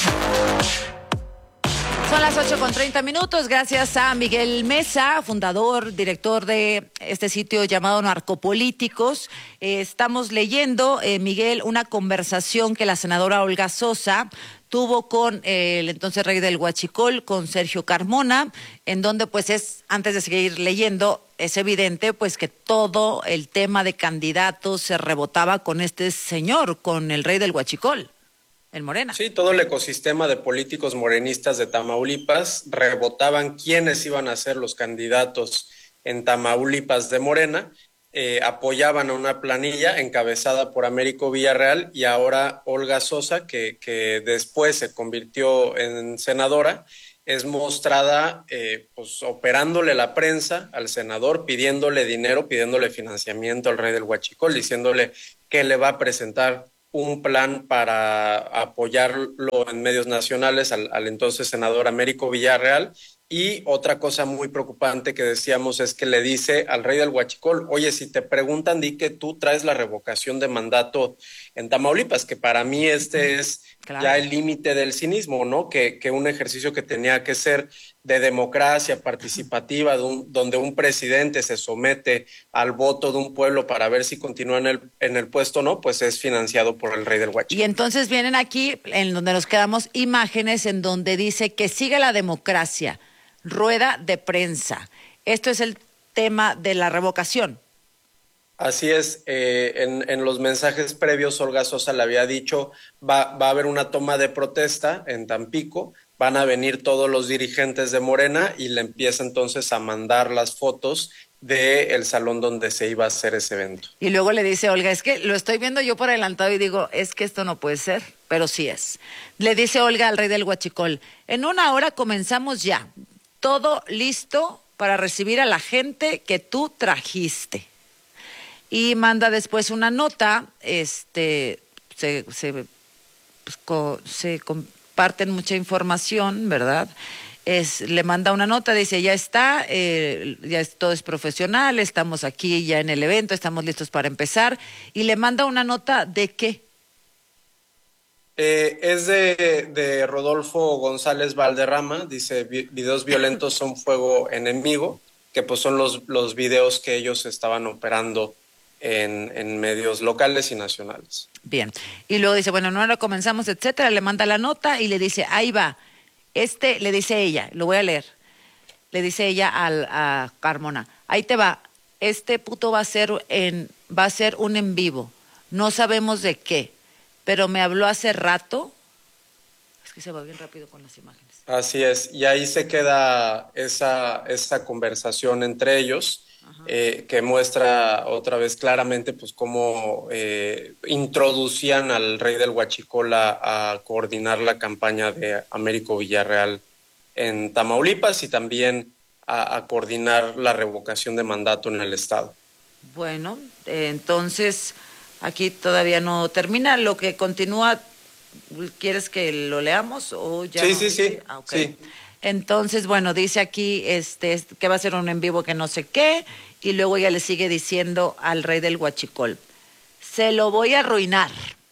Son las ocho con treinta minutos, gracias a Miguel Mesa, fundador, director de este sitio llamado Narcopolíticos. Eh, estamos leyendo, eh, Miguel, una conversación que la senadora Olga Sosa estuvo con eh, el entonces rey del Huachicol, con Sergio Carmona, en donde pues es, antes de seguir leyendo, es evidente pues que todo el tema de candidatos se rebotaba con este señor, con el rey del Huachicol, el Morena. Sí, todo el ecosistema de políticos morenistas de Tamaulipas rebotaban quiénes iban a ser los candidatos en Tamaulipas de Morena. Eh, apoyaban a una planilla encabezada por Américo Villarreal y ahora Olga Sosa, que, que después se convirtió en senadora, es mostrada eh, pues, operándole la prensa al senador, pidiéndole dinero, pidiéndole financiamiento al rey del Huachicol, diciéndole que le va a presentar un plan para apoyarlo en medios nacionales al, al entonces senador Américo Villarreal. Y otra cosa muy preocupante que decíamos es que le dice al rey del Huachicol, oye, si te preguntan, di que tú traes la revocación de mandato en Tamaulipas, que para mí este es claro. ya el límite del cinismo, ¿no? Que, que un ejercicio que tenía que ser de democracia participativa, de un, donde un presidente se somete al voto de un pueblo para ver si continúa en el, en el puesto o no, pues es financiado por el rey del Huachicol. Y entonces vienen aquí, en donde nos quedamos, imágenes en donde dice que sigue la democracia. Rueda de prensa. Esto es el tema de la revocación. Así es, eh, en, en los mensajes previos Olga Sosa le había dicho va, va a haber una toma de protesta en Tampico, van a venir todos los dirigentes de Morena y le empieza entonces a mandar las fotos del salón donde se iba a hacer ese evento. Y luego le dice Olga, es que lo estoy viendo yo por adelantado y digo, es que esto no puede ser, pero sí es. Le dice Olga al rey del Huachicol, en una hora comenzamos ya. Todo listo para recibir a la gente que tú trajiste. Y manda después una nota, este, se, se, pues, co, se comparten mucha información, ¿verdad? Es, le manda una nota, dice, ya está, eh, ya es, todo es profesional, estamos aquí ya en el evento, estamos listos para empezar. Y le manda una nota de qué. Eh, es de, de Rodolfo González Valderrama, dice, videos violentos son fuego enemigo, que pues son los, los videos que ellos estaban operando en, en medios locales y nacionales. Bien, y luego dice, bueno, no ahora comenzamos, etcétera, le manda la nota y le dice, ahí va, este, le dice ella, lo voy a leer, le dice ella al, a Carmona, ahí te va, este puto va a ser en, va a ser un en vivo, no sabemos de qué, pero me habló hace rato. Es que se va bien rápido con las imágenes. Así es, y ahí se queda esa, esa conversación entre ellos, eh, que muestra otra vez claramente pues cómo eh, introducían al rey del Huachicol a, a coordinar la campaña de Américo Villarreal en Tamaulipas y también a, a coordinar la revocación de mandato en el estado. Bueno, eh, entonces... Aquí todavía no termina, lo que continúa, ¿quieres que lo leamos o ya? Sí, no? sí, sí. Ah, okay. Sí. Entonces, bueno, dice aquí este, que va a ser un en vivo que no sé qué, y luego ella le sigue diciendo al rey del Huachicol, se lo voy a arruinar.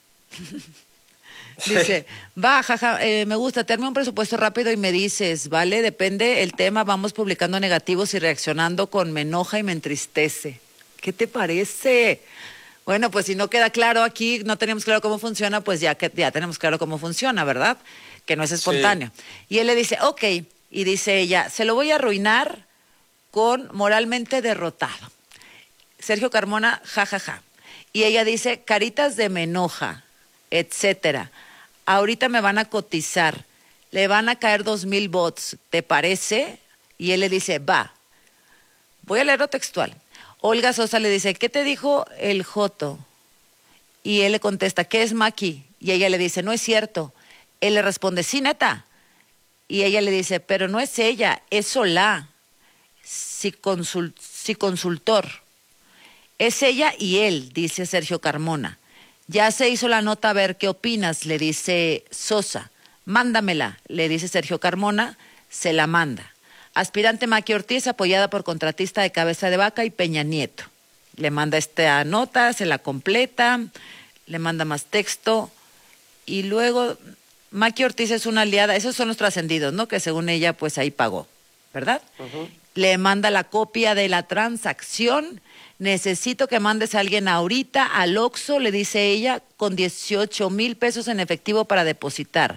Dice, va, jaja, eh, me gusta, te arme un presupuesto rápido y me dices, ¿vale? Depende el tema, vamos publicando negativos y reaccionando con me enoja y me entristece. ¿Qué te parece? Bueno, pues si no queda claro aquí, no tenemos claro cómo funciona, pues ya que ya tenemos claro cómo funciona, ¿verdad? Que no es espontáneo. Sí. Y él le dice, ok, y dice ella, se lo voy a arruinar con moralmente derrotado. Sergio Carmona, jajaja. Ja, ja. Y ella dice, caritas de me enoja, etcétera. Ahorita me van a cotizar, le van a caer dos mil bots, ¿te parece? Y él le dice, va. Voy a leerlo textual. Olga Sosa le dice, ¿qué te dijo el Joto? Y él le contesta, ¿qué es Maki? Y ella le dice, no es cierto. Él le responde, sí, neta. Y ella le dice, pero no es ella, es Solá, sí, consul, sí consultor. Es ella y él, dice Sergio Carmona. Ya se hizo la nota, a ver qué opinas, le dice Sosa. Mándamela, le dice Sergio Carmona, se la manda. Aspirante Maki Ortiz, apoyada por contratista de Cabeza de Vaca y Peña Nieto. Le manda esta nota, se la completa, le manda más texto y luego Maki Ortiz es una aliada, esos son los trascendidos, ¿no? Que según ella, pues ahí pagó, ¿verdad? Uh-huh. Le manda la copia de la transacción, necesito que mandes a alguien ahorita al Oxxo, le dice ella, con dieciocho mil pesos en efectivo para depositar.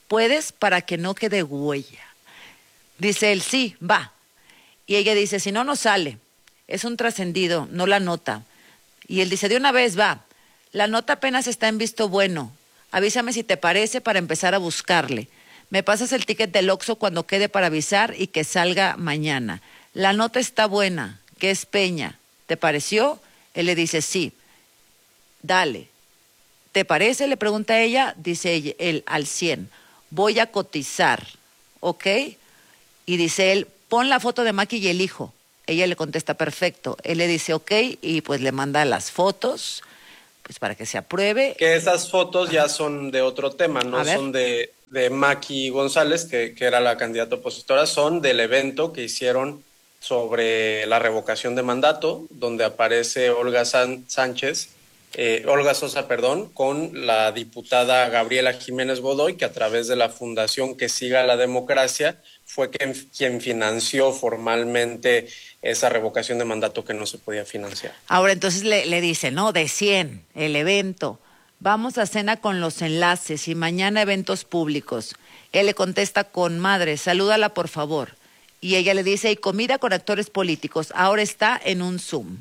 ¿puedes para que no quede huella? Dice él, sí, va. Y ella dice, si no, no sale. Es un trascendido, no la nota. Y él dice, de una vez, va. La nota apenas está en visto bueno. Avísame si te parece para empezar a buscarle. Me pasas el ticket del Oxxo cuando quede para avisar y que salga mañana. La nota está buena, que es Peña. ¿Te pareció? Él le dice, sí. Dale. ¿Te parece? Le pregunta ella. Dice ella, él, al cien. Voy a cotizar, ¿ok? Y dice él, pon la foto de Maki y el hijo. Ella le contesta, perfecto. Él le dice, ok, y pues le manda las fotos, pues para que se apruebe. Que esas fotos ya son de otro tema, no son de, de Maki González, que, que era la candidata opositora, son del evento que hicieron sobre la revocación de mandato, donde aparece Olga San- Sánchez, eh, Olga Sosa, perdón, con la diputada Gabriela Jiménez Godoy, que a través de la Fundación Que Siga la Democracia fue quien, quien financió formalmente esa revocación de mandato que no se podía financiar. Ahora entonces le, le dice, no, de cien, el evento, vamos a cena con los enlaces y mañana eventos públicos. Él le contesta con madre, salúdala por favor. Y ella le dice, y comida con actores políticos, ahora está en un Zoom.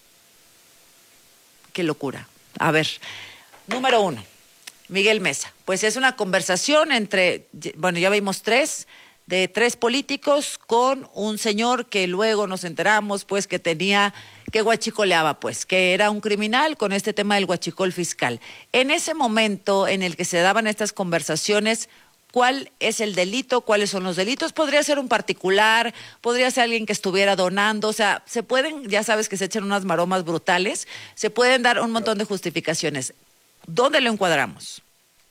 Qué locura. A ver, número uno, Miguel Mesa. Pues es una conversación entre, bueno, ya vimos tres, de tres políticos con un señor que luego nos enteramos, pues, que tenía, que guachicoleaba, pues, que era un criminal con este tema del guachicol fiscal. En ese momento en el que se daban estas conversaciones, ¿cuál es el delito? ¿Cuáles son los delitos? Podría ser un particular, podría ser alguien que estuviera donando, o sea, se pueden, ya sabes que se echan unas maromas brutales, se pueden dar un montón de justificaciones. ¿Dónde lo encuadramos?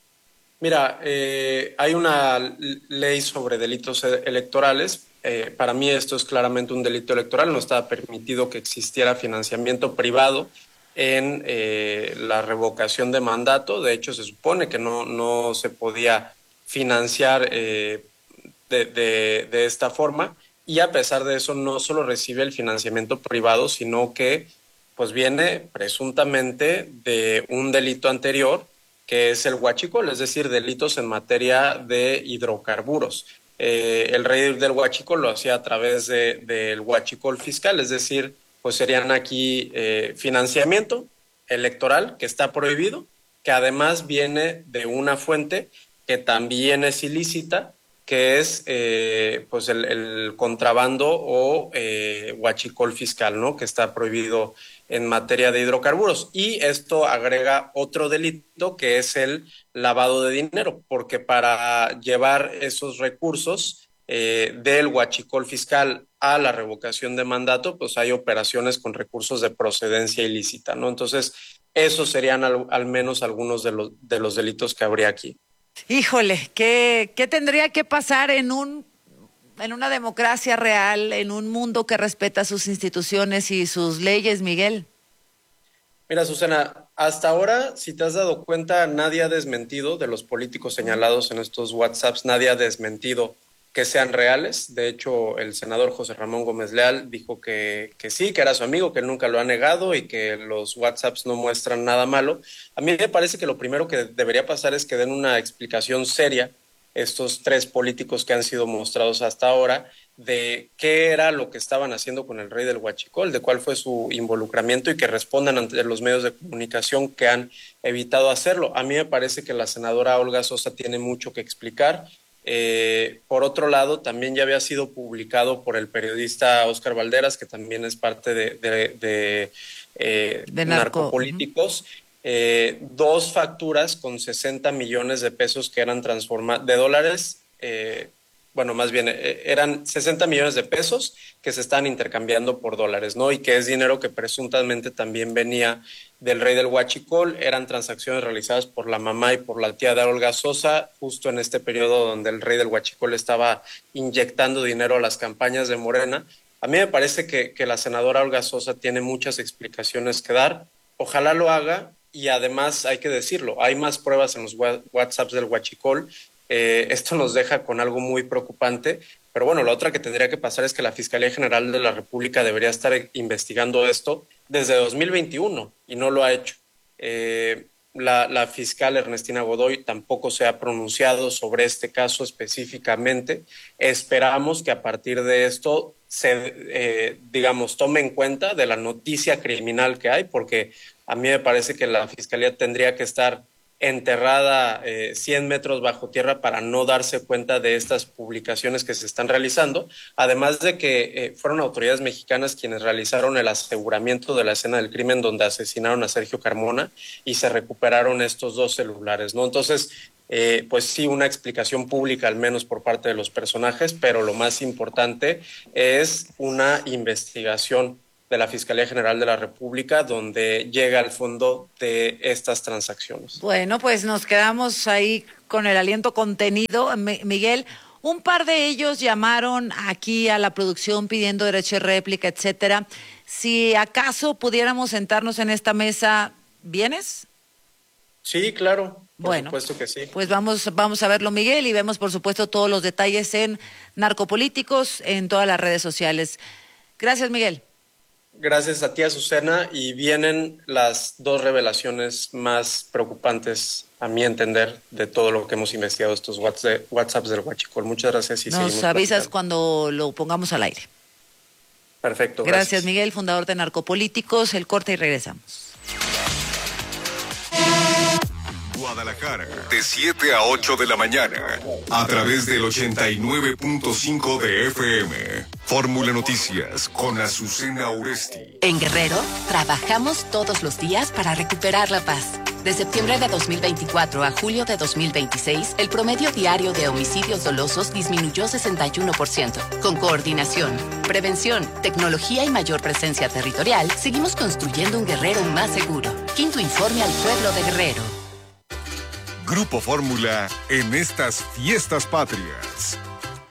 Mira, eh, hay una ley sobre delitos electorales. Eh, para mí esto es claramente un delito electoral. No estaba permitido que existiera financiamiento privado en eh, la revocación de mandato. De hecho, se supone que no, no se podía financiar eh, de, de, de esta forma. Y a pesar de eso, no solo recibe el financiamiento privado, sino que pues viene presuntamente de un delito anterior, que es el huachicol, es decir, delitos en materia de hidrocarburos. Eh, el rey del huachicol lo hacía a través de, del huachicol fiscal, es decir, pues serían aquí eh, financiamiento electoral, que está prohibido, que además viene de una fuente que también es ilícita, que es eh, pues el, el contrabando o eh, huachicol fiscal, ¿no? Que está prohibido en materia de hidrocarburos. Y esto agrega otro delito, que es el lavado de dinero, porque para llevar esos recursos eh, del huachicol fiscal a la revocación de mandato, pues hay operaciones con recursos de procedencia ilícita, ¿no? Entonces, esos serían al, al menos algunos de los, de los delitos que habría aquí. Híjole, ¿qué, qué tendría que pasar en un en una democracia real, en un mundo que respeta sus instituciones y sus leyes, Miguel? Mira, Susana, hasta ahora, si te has dado cuenta, nadie ha desmentido de los políticos señalados en estos WhatsApps, nadie ha desmentido que sean reales. De hecho, el senador José Ramón Gómez Leal dijo que, que sí, que era su amigo, que nunca lo ha negado y que los WhatsApps no muestran nada malo. A mí me parece que lo primero que debería pasar es que den una explicación seria estos tres políticos que han sido mostrados hasta ahora de qué era lo que estaban haciendo con el rey del huachicol, de cuál fue su involucramiento y que respondan ante los medios de comunicación que han evitado hacerlo. A mí me parece que la senadora Olga Sosa tiene mucho que explicar. Eh, por otro lado, también ya había sido publicado por el periodista Óscar Valderas, que también es parte de, de, de, eh, de narco. narcopolíticos, eh, dos facturas con sesenta millones de pesos que eran transformadas, de dólares, eh, bueno, más bien eh, eran sesenta millones de pesos que se están intercambiando por dólares, ¿no? Y que es dinero que presuntamente también venía del rey del huachicol. Eran transacciones realizadas por la mamá y por la tía de Olga Sosa, justo en este periodo donde el rey del huachicol estaba inyectando dinero a las campañas de Morena. A mí me parece que, que la senadora Olga Sosa tiene muchas explicaciones que dar. Ojalá lo haga y además hay que decirlo, hay más pruebas en los WhatsApps del huachicol. Eh, esto nos deja con algo muy preocupante, pero bueno, la otra que tendría que pasar es que la Fiscalía General de la República debería estar investigando esto desde dos mil veintiuno y no lo ha hecho. Eh, la, la fiscal Ernestina Godoy tampoco se ha pronunciado sobre este caso específicamente. Esperamos que a partir de esto se, eh, digamos, tome en cuenta de la noticia criminal que hay, porque a mí me parece que la fiscalía tendría que estar enterrada eh, cien metros bajo tierra para no darse cuenta de estas publicaciones que se están realizando, además de que eh, fueron autoridades mexicanas quienes realizaron el aseguramiento de la escena del crimen donde asesinaron a Sergio Carmona y se recuperaron estos dos celulares, ¿no? Entonces, eh, pues sí, una explicación pública al menos por parte de los personajes, pero lo más importante es una investigación de la Fiscalía General de la República, donde llega al fondo de estas transacciones. Bueno, pues nos quedamos ahí con el aliento contenido. M- Miguel, un par de ellos llamaron aquí a la producción pidiendo derecho de réplica, etcétera. Si acaso pudiéramos sentarnos en esta mesa, ¿vienes? Sí, claro. Por bueno, supuesto que sí. Pues vamos, vamos a verlo, Miguel, y vemos, por supuesto, todos los detalles en Narcopolíticos, en todas las redes sociales. Gracias, Miguel. Gracias a ti, Azucena, y vienen las dos revelaciones más preocupantes, a mi entender, de todo lo que hemos investigado estos WhatsApps del Huachicol. Muchas gracias y Nos seguimos avisas platicando. cuando lo pongamos al aire. Perfecto. Gracias, gracias, Miguel, fundador de Narcopolíticos. El corte y regresamos. Guadalajara, de siete a ocho de la mañana, a través del ochenta y nueve punto cinco de F M. Fórmula Noticias con Azucena Uresti. En Guerrero, trabajamos todos los días para recuperar la paz. De septiembre de dos mil veinticuatro a julio de dos mil veintiséis, el promedio diario de homicidios dolosos disminuyó sesenta y uno por ciento. Con coordinación, prevención, tecnología y mayor presencia territorial, seguimos construyendo un Guerrero más seguro. Quinto informe al pueblo de Guerrero. Grupo Fórmula en estas fiestas patrias.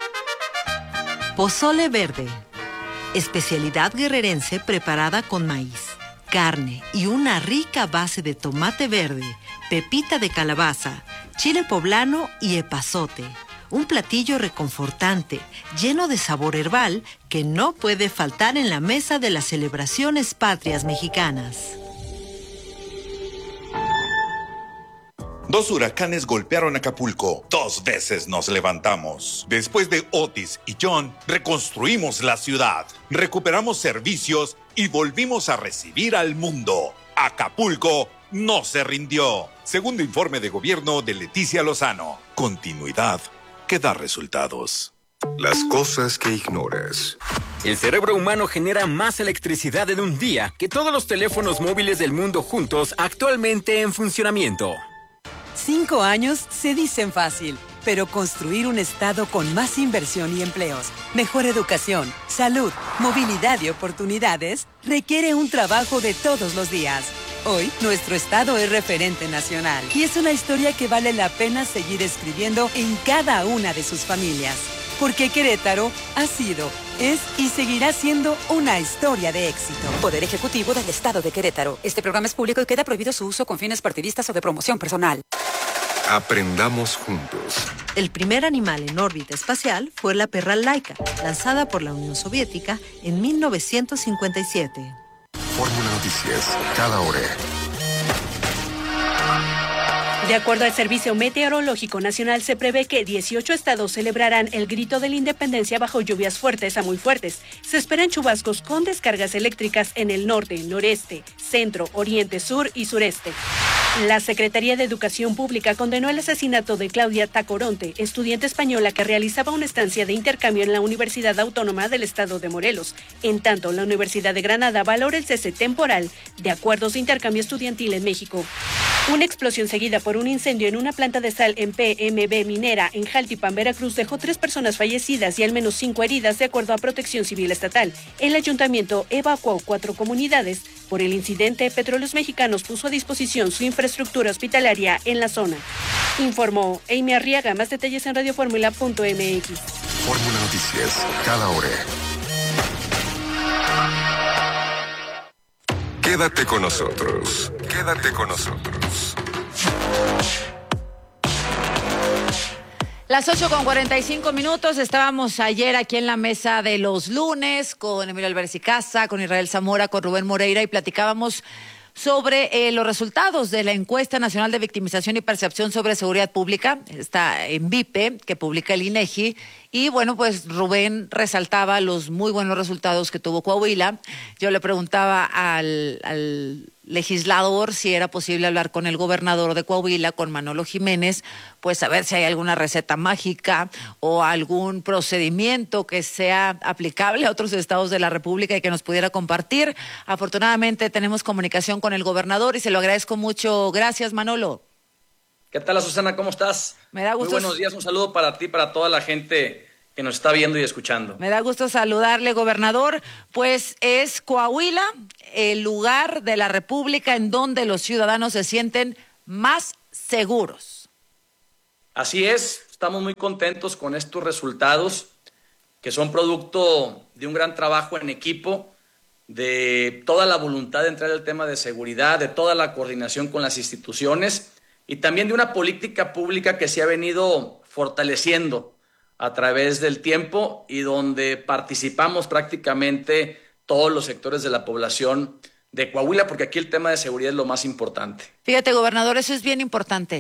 Pozole verde. Especialidad guerrerense preparada con maíz, carne y una rica base de tomate verde, pepita de calabaza, chile poblano y epazote. Un platillo reconfortante, lleno de sabor herbal que no puede faltar en la mesa de las celebraciones patrias mexicanas. Dos huracanes golpearon Acapulco. Dos veces nos levantamos. Después de Otis y John, reconstruimos la ciudad, recuperamos servicios y volvimos a recibir al mundo. Acapulco no se rindió. Segundo informe de gobierno de Leticia Lozano. Continuidad que da resultados. Las cosas que ignoras. El cerebro humano genera más electricidad en un día que todos los teléfonos móviles del mundo juntos actualmente en funcionamiento. Cinco años se dicen fácil, pero construir un estado con más inversión y empleos, mejor educación, salud, movilidad y oportunidades requiere un trabajo de todos los días. Hoy, nuestro estado es referente nacional y es una historia que vale la pena seguir escribiendo en cada una de sus familias. Porque Querétaro ha sido, es y seguirá siendo una historia de éxito. Poder Ejecutivo del Estado de Querétaro. Este programa es público y queda prohibido su uso con fines partidistas o de promoción personal. Aprendamos juntos. El primer animal en órbita espacial fue la perra Laika, lanzada por la Unión Soviética en mil novecientos cincuenta y siete. Fórmula Noticias, cada hora. De acuerdo al Servicio Meteorológico Nacional, se prevé que dieciocho estados celebrarán el Grito de la Independencia bajo lluvias fuertes a muy fuertes. Se esperan chubascos con descargas eléctricas en el norte, noreste, centro, oriente, sur y sureste. La Secretaría de Educación Pública condenó el asesinato de Claudia Tacoronte, estudiante española que realizaba una estancia de intercambio en la Universidad Autónoma del Estado de Morelos. En tanto, la Universidad de Granada valora el cese temporal de acuerdos de intercambio estudiantil en México. Una explosión seguida por un incendio en una planta de sal en P M B Minera en Jaltipan, Veracruz, dejó tres personas fallecidas y al menos cinco heridas, de acuerdo a Protección Civil Estatal. El ayuntamiento evacuó cuatro comunidades. Por el incidente, Petróleos Mexicanos puso a disposición su infraestructura hospitalaria en la zona. Informó Amy Arriaga. Más detalles en radioformula punto m x. Fórmula Noticias, cada hora. Quédate con nosotros. Quédate con nosotros. Las ocho con cuarenta y cinco minutos, estábamos ayer aquí en la mesa de los lunes con Emilio Álvarez y Casa, con Israel Zamora, con Rubén Moreira y platicábamos sobre eh, los resultados de la encuesta nacional de victimización y percepción sobre seguridad pública, está en V I P E, que publica el INEGI, y bueno, pues Rubén resaltaba los muy buenos resultados que tuvo Coahuila. Yo le preguntaba al, al legislador si era posible hablar con el gobernador de Coahuila, con Manolo Jiménez, pues a ver si hay alguna receta mágica o algún procedimiento que sea aplicable a otros estados de la República y que nos pudiera compartir. Afortunadamente tenemos comunicación con el gobernador y se lo agradezco mucho. Gracias, Manolo. ¿Qué tal, Azucena? ¿Cómo estás? Me da gusto. Muy buenos días, un saludo para ti y para toda la gente que nos está viendo y escuchando. Me da gusto saludarle, gobernador. Pues es Coahuila el lugar de la República en donde los ciudadanos se sienten más seguros. Así es, estamos muy contentos con estos resultados que son producto de un gran trabajo en equipo, de toda la voluntad de entrar al tema de seguridad, de toda la coordinación con las instituciones y también de una política pública que se ha venido fortaleciendo a través del tiempo y donde participamos prácticamente todos los sectores de la población de Coahuila, porque aquí el tema de seguridad es lo más importante. Fíjate, gobernador, eso es bien importante.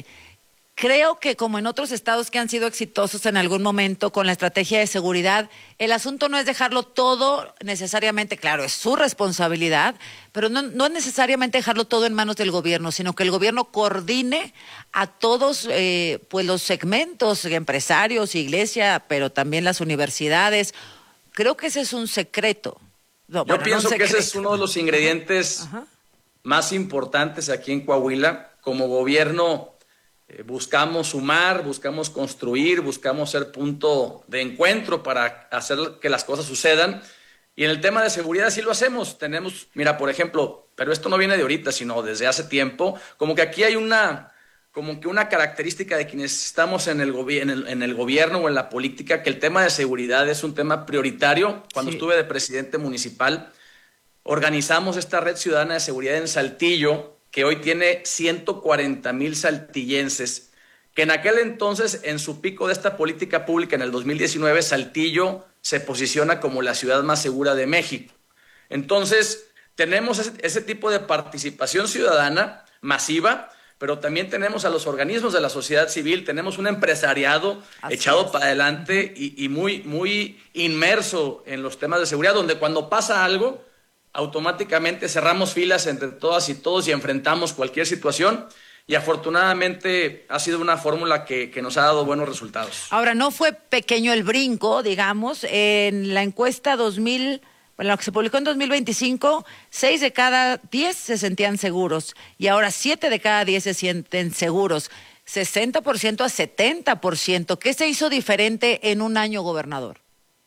Creo que como en otros estados que han sido exitosos en algún momento con la estrategia de seguridad, el asunto no es dejarlo todo necesariamente, claro, es su responsabilidad, pero no, no es necesariamente dejarlo todo en manos del gobierno, sino que el gobierno coordine a todos eh, pues los segmentos, empresarios, iglesia, pero también las universidades. Creo que ese es un secreto. No, Yo bueno, pienso no un que ese es uno de los ingredientes Ajá. más importantes aquí en Coahuila. Como gobierno eh, buscamos sumar, buscamos construir, buscamos ser punto de encuentro para hacer que las cosas sucedan. Y en el tema de seguridad sí lo hacemos. Tenemos, mira, por ejemplo, pero esto no viene de ahorita, sino desde hace tiempo, como que aquí hay una, como que una característica de quienes estamos en el, gobi- en el, en el gobierno o en la política, que el tema de seguridad es un tema prioritario. Cuando sí. estuve de presidente municipal, organizamos esta red ciudadana de seguridad en Saltillo, que hoy tiene ciento cuarenta mil saltillenses, que en aquel entonces, en su pico de esta política pública, en el dos mil diecinueve, Saltillo se posiciona como la ciudad más segura de México. Entonces, tenemos ese, ese tipo de participación ciudadana masiva, pero también tenemos a los organismos de la sociedad civil, tenemos un empresariado Así echado es. para adelante y, y muy, muy inmerso en los temas de seguridad, donde cuando pasa algo, automáticamente cerramos filas entre todas y todos y enfrentamos cualquier situación. Y afortunadamente ha sido una fórmula que, que nos ha dado buenos resultados. Ahora, no fue pequeño el brinco, digamos, en la encuesta dos mil, bueno, la que se publicó en dos mil veinticinco, seis de cada diez se sentían seguros y ahora siete de cada diez se sienten seguros, sesenta por ciento a setenta por ciento. ¿Qué se hizo diferente en un año, gobernador?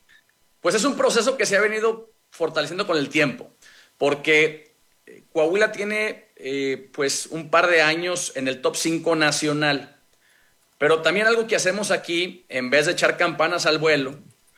Pues es un proceso que se ha venido fortaleciendo con el tiempo, porque Coahuila tiene eh, pues un par de años en el top cinco nacional, pero también algo que hacemos aquí, en vez de echar campanas al vuelo,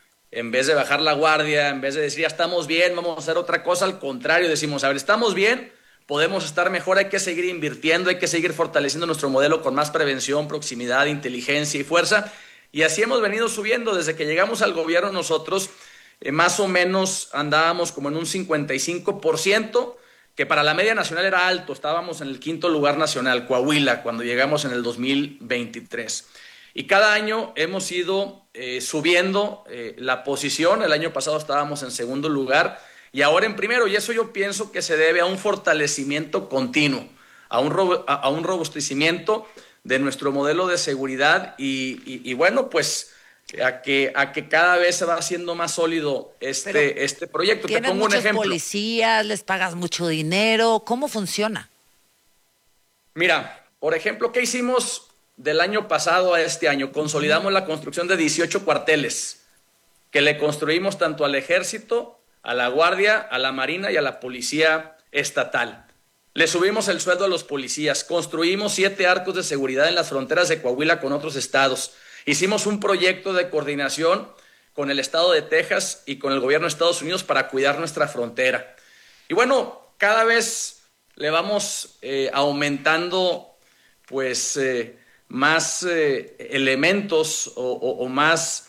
en vez de bajar la guardia, en vez de decir ya estamos bien, vamos a hacer otra cosa, al contrario, decimos, a ver, estamos bien, podemos estar mejor, hay que seguir invirtiendo, hay que seguir fortaleciendo nuestro modelo con más prevención, proximidad, inteligencia y fuerza, y así hemos venido subiendo desde que llegamos al gobierno nosotros. Eh, más o menos andábamos como en un cincuenta y cinco por ciento, que para la media nacional era alto, estábamos en el quinto lugar nacional, Coahuila, cuando llegamos en el dos mil veintitrés. Y cada año hemos ido eh, subiendo eh, la posición, el año pasado estábamos en segundo lugar y ahora en primero, y eso yo pienso que se debe a un fortalecimiento continuo, a un, ro- a, a un robustecimiento de nuestro modelo de seguridad y, y, y bueno, pues a que a que cada vez se va haciendo más sólido este, Pero este proyecto. Te pongo un ejemplo. Policías, les pagas mucho dinero, ¿cómo funciona? Mira, por ejemplo, ¿qué hicimos del año pasado a este año? Consolidamos la construcción de dieciocho cuarteles que le construimos tanto al Ejército, a la Guardia, a la Marina y a la Policía Estatal. Le subimos el sueldo a los policías, construimos siete arcos de seguridad en las fronteras de Coahuila con otros estados. Hicimos un proyecto de coordinación con el estado de Texas y con el gobierno de Estados Unidos para cuidar nuestra frontera. Y bueno, cada vez le vamos eh, aumentando pues eh, más eh, elementos o, o, o más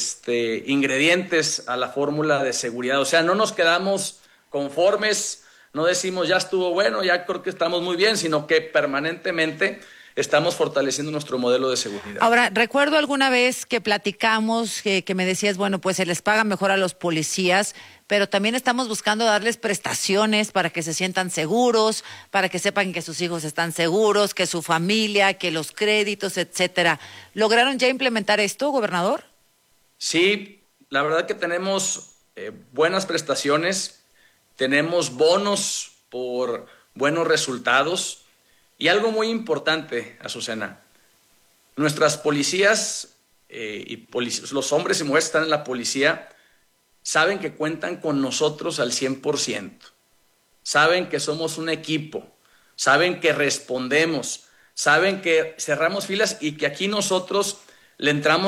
este, ingredientes a la fórmula de seguridad. O sea, no nos quedamos conformes, No decimos ya estuvo bueno, ya creo que estamos muy bien, sino que permanentemente estamos fortaleciendo nuestro modelo de seguridad. Ahora, recuerdo alguna vez que platicamos, que, que me decías, bueno, pues se les paga mejor a los policías, pero también estamos buscando darles prestaciones para que se sientan seguros, para que sepan que sus hijos están seguros, que su familia, que los créditos, etcétera. ¿Lograron ya implementar esto, gobernador? Sí, la verdad que tenemos eh, buenas prestaciones, tenemos bonos por buenos resultados. Y algo muy importante, Azucena, nuestras policías eh, y polic- los hombres y mujeres que están en la policía saben que cuentan con nosotros al cien por ciento, saben que somos un equipo, saben que respondemos, saben que cerramos filas y que aquí nosotros le entramos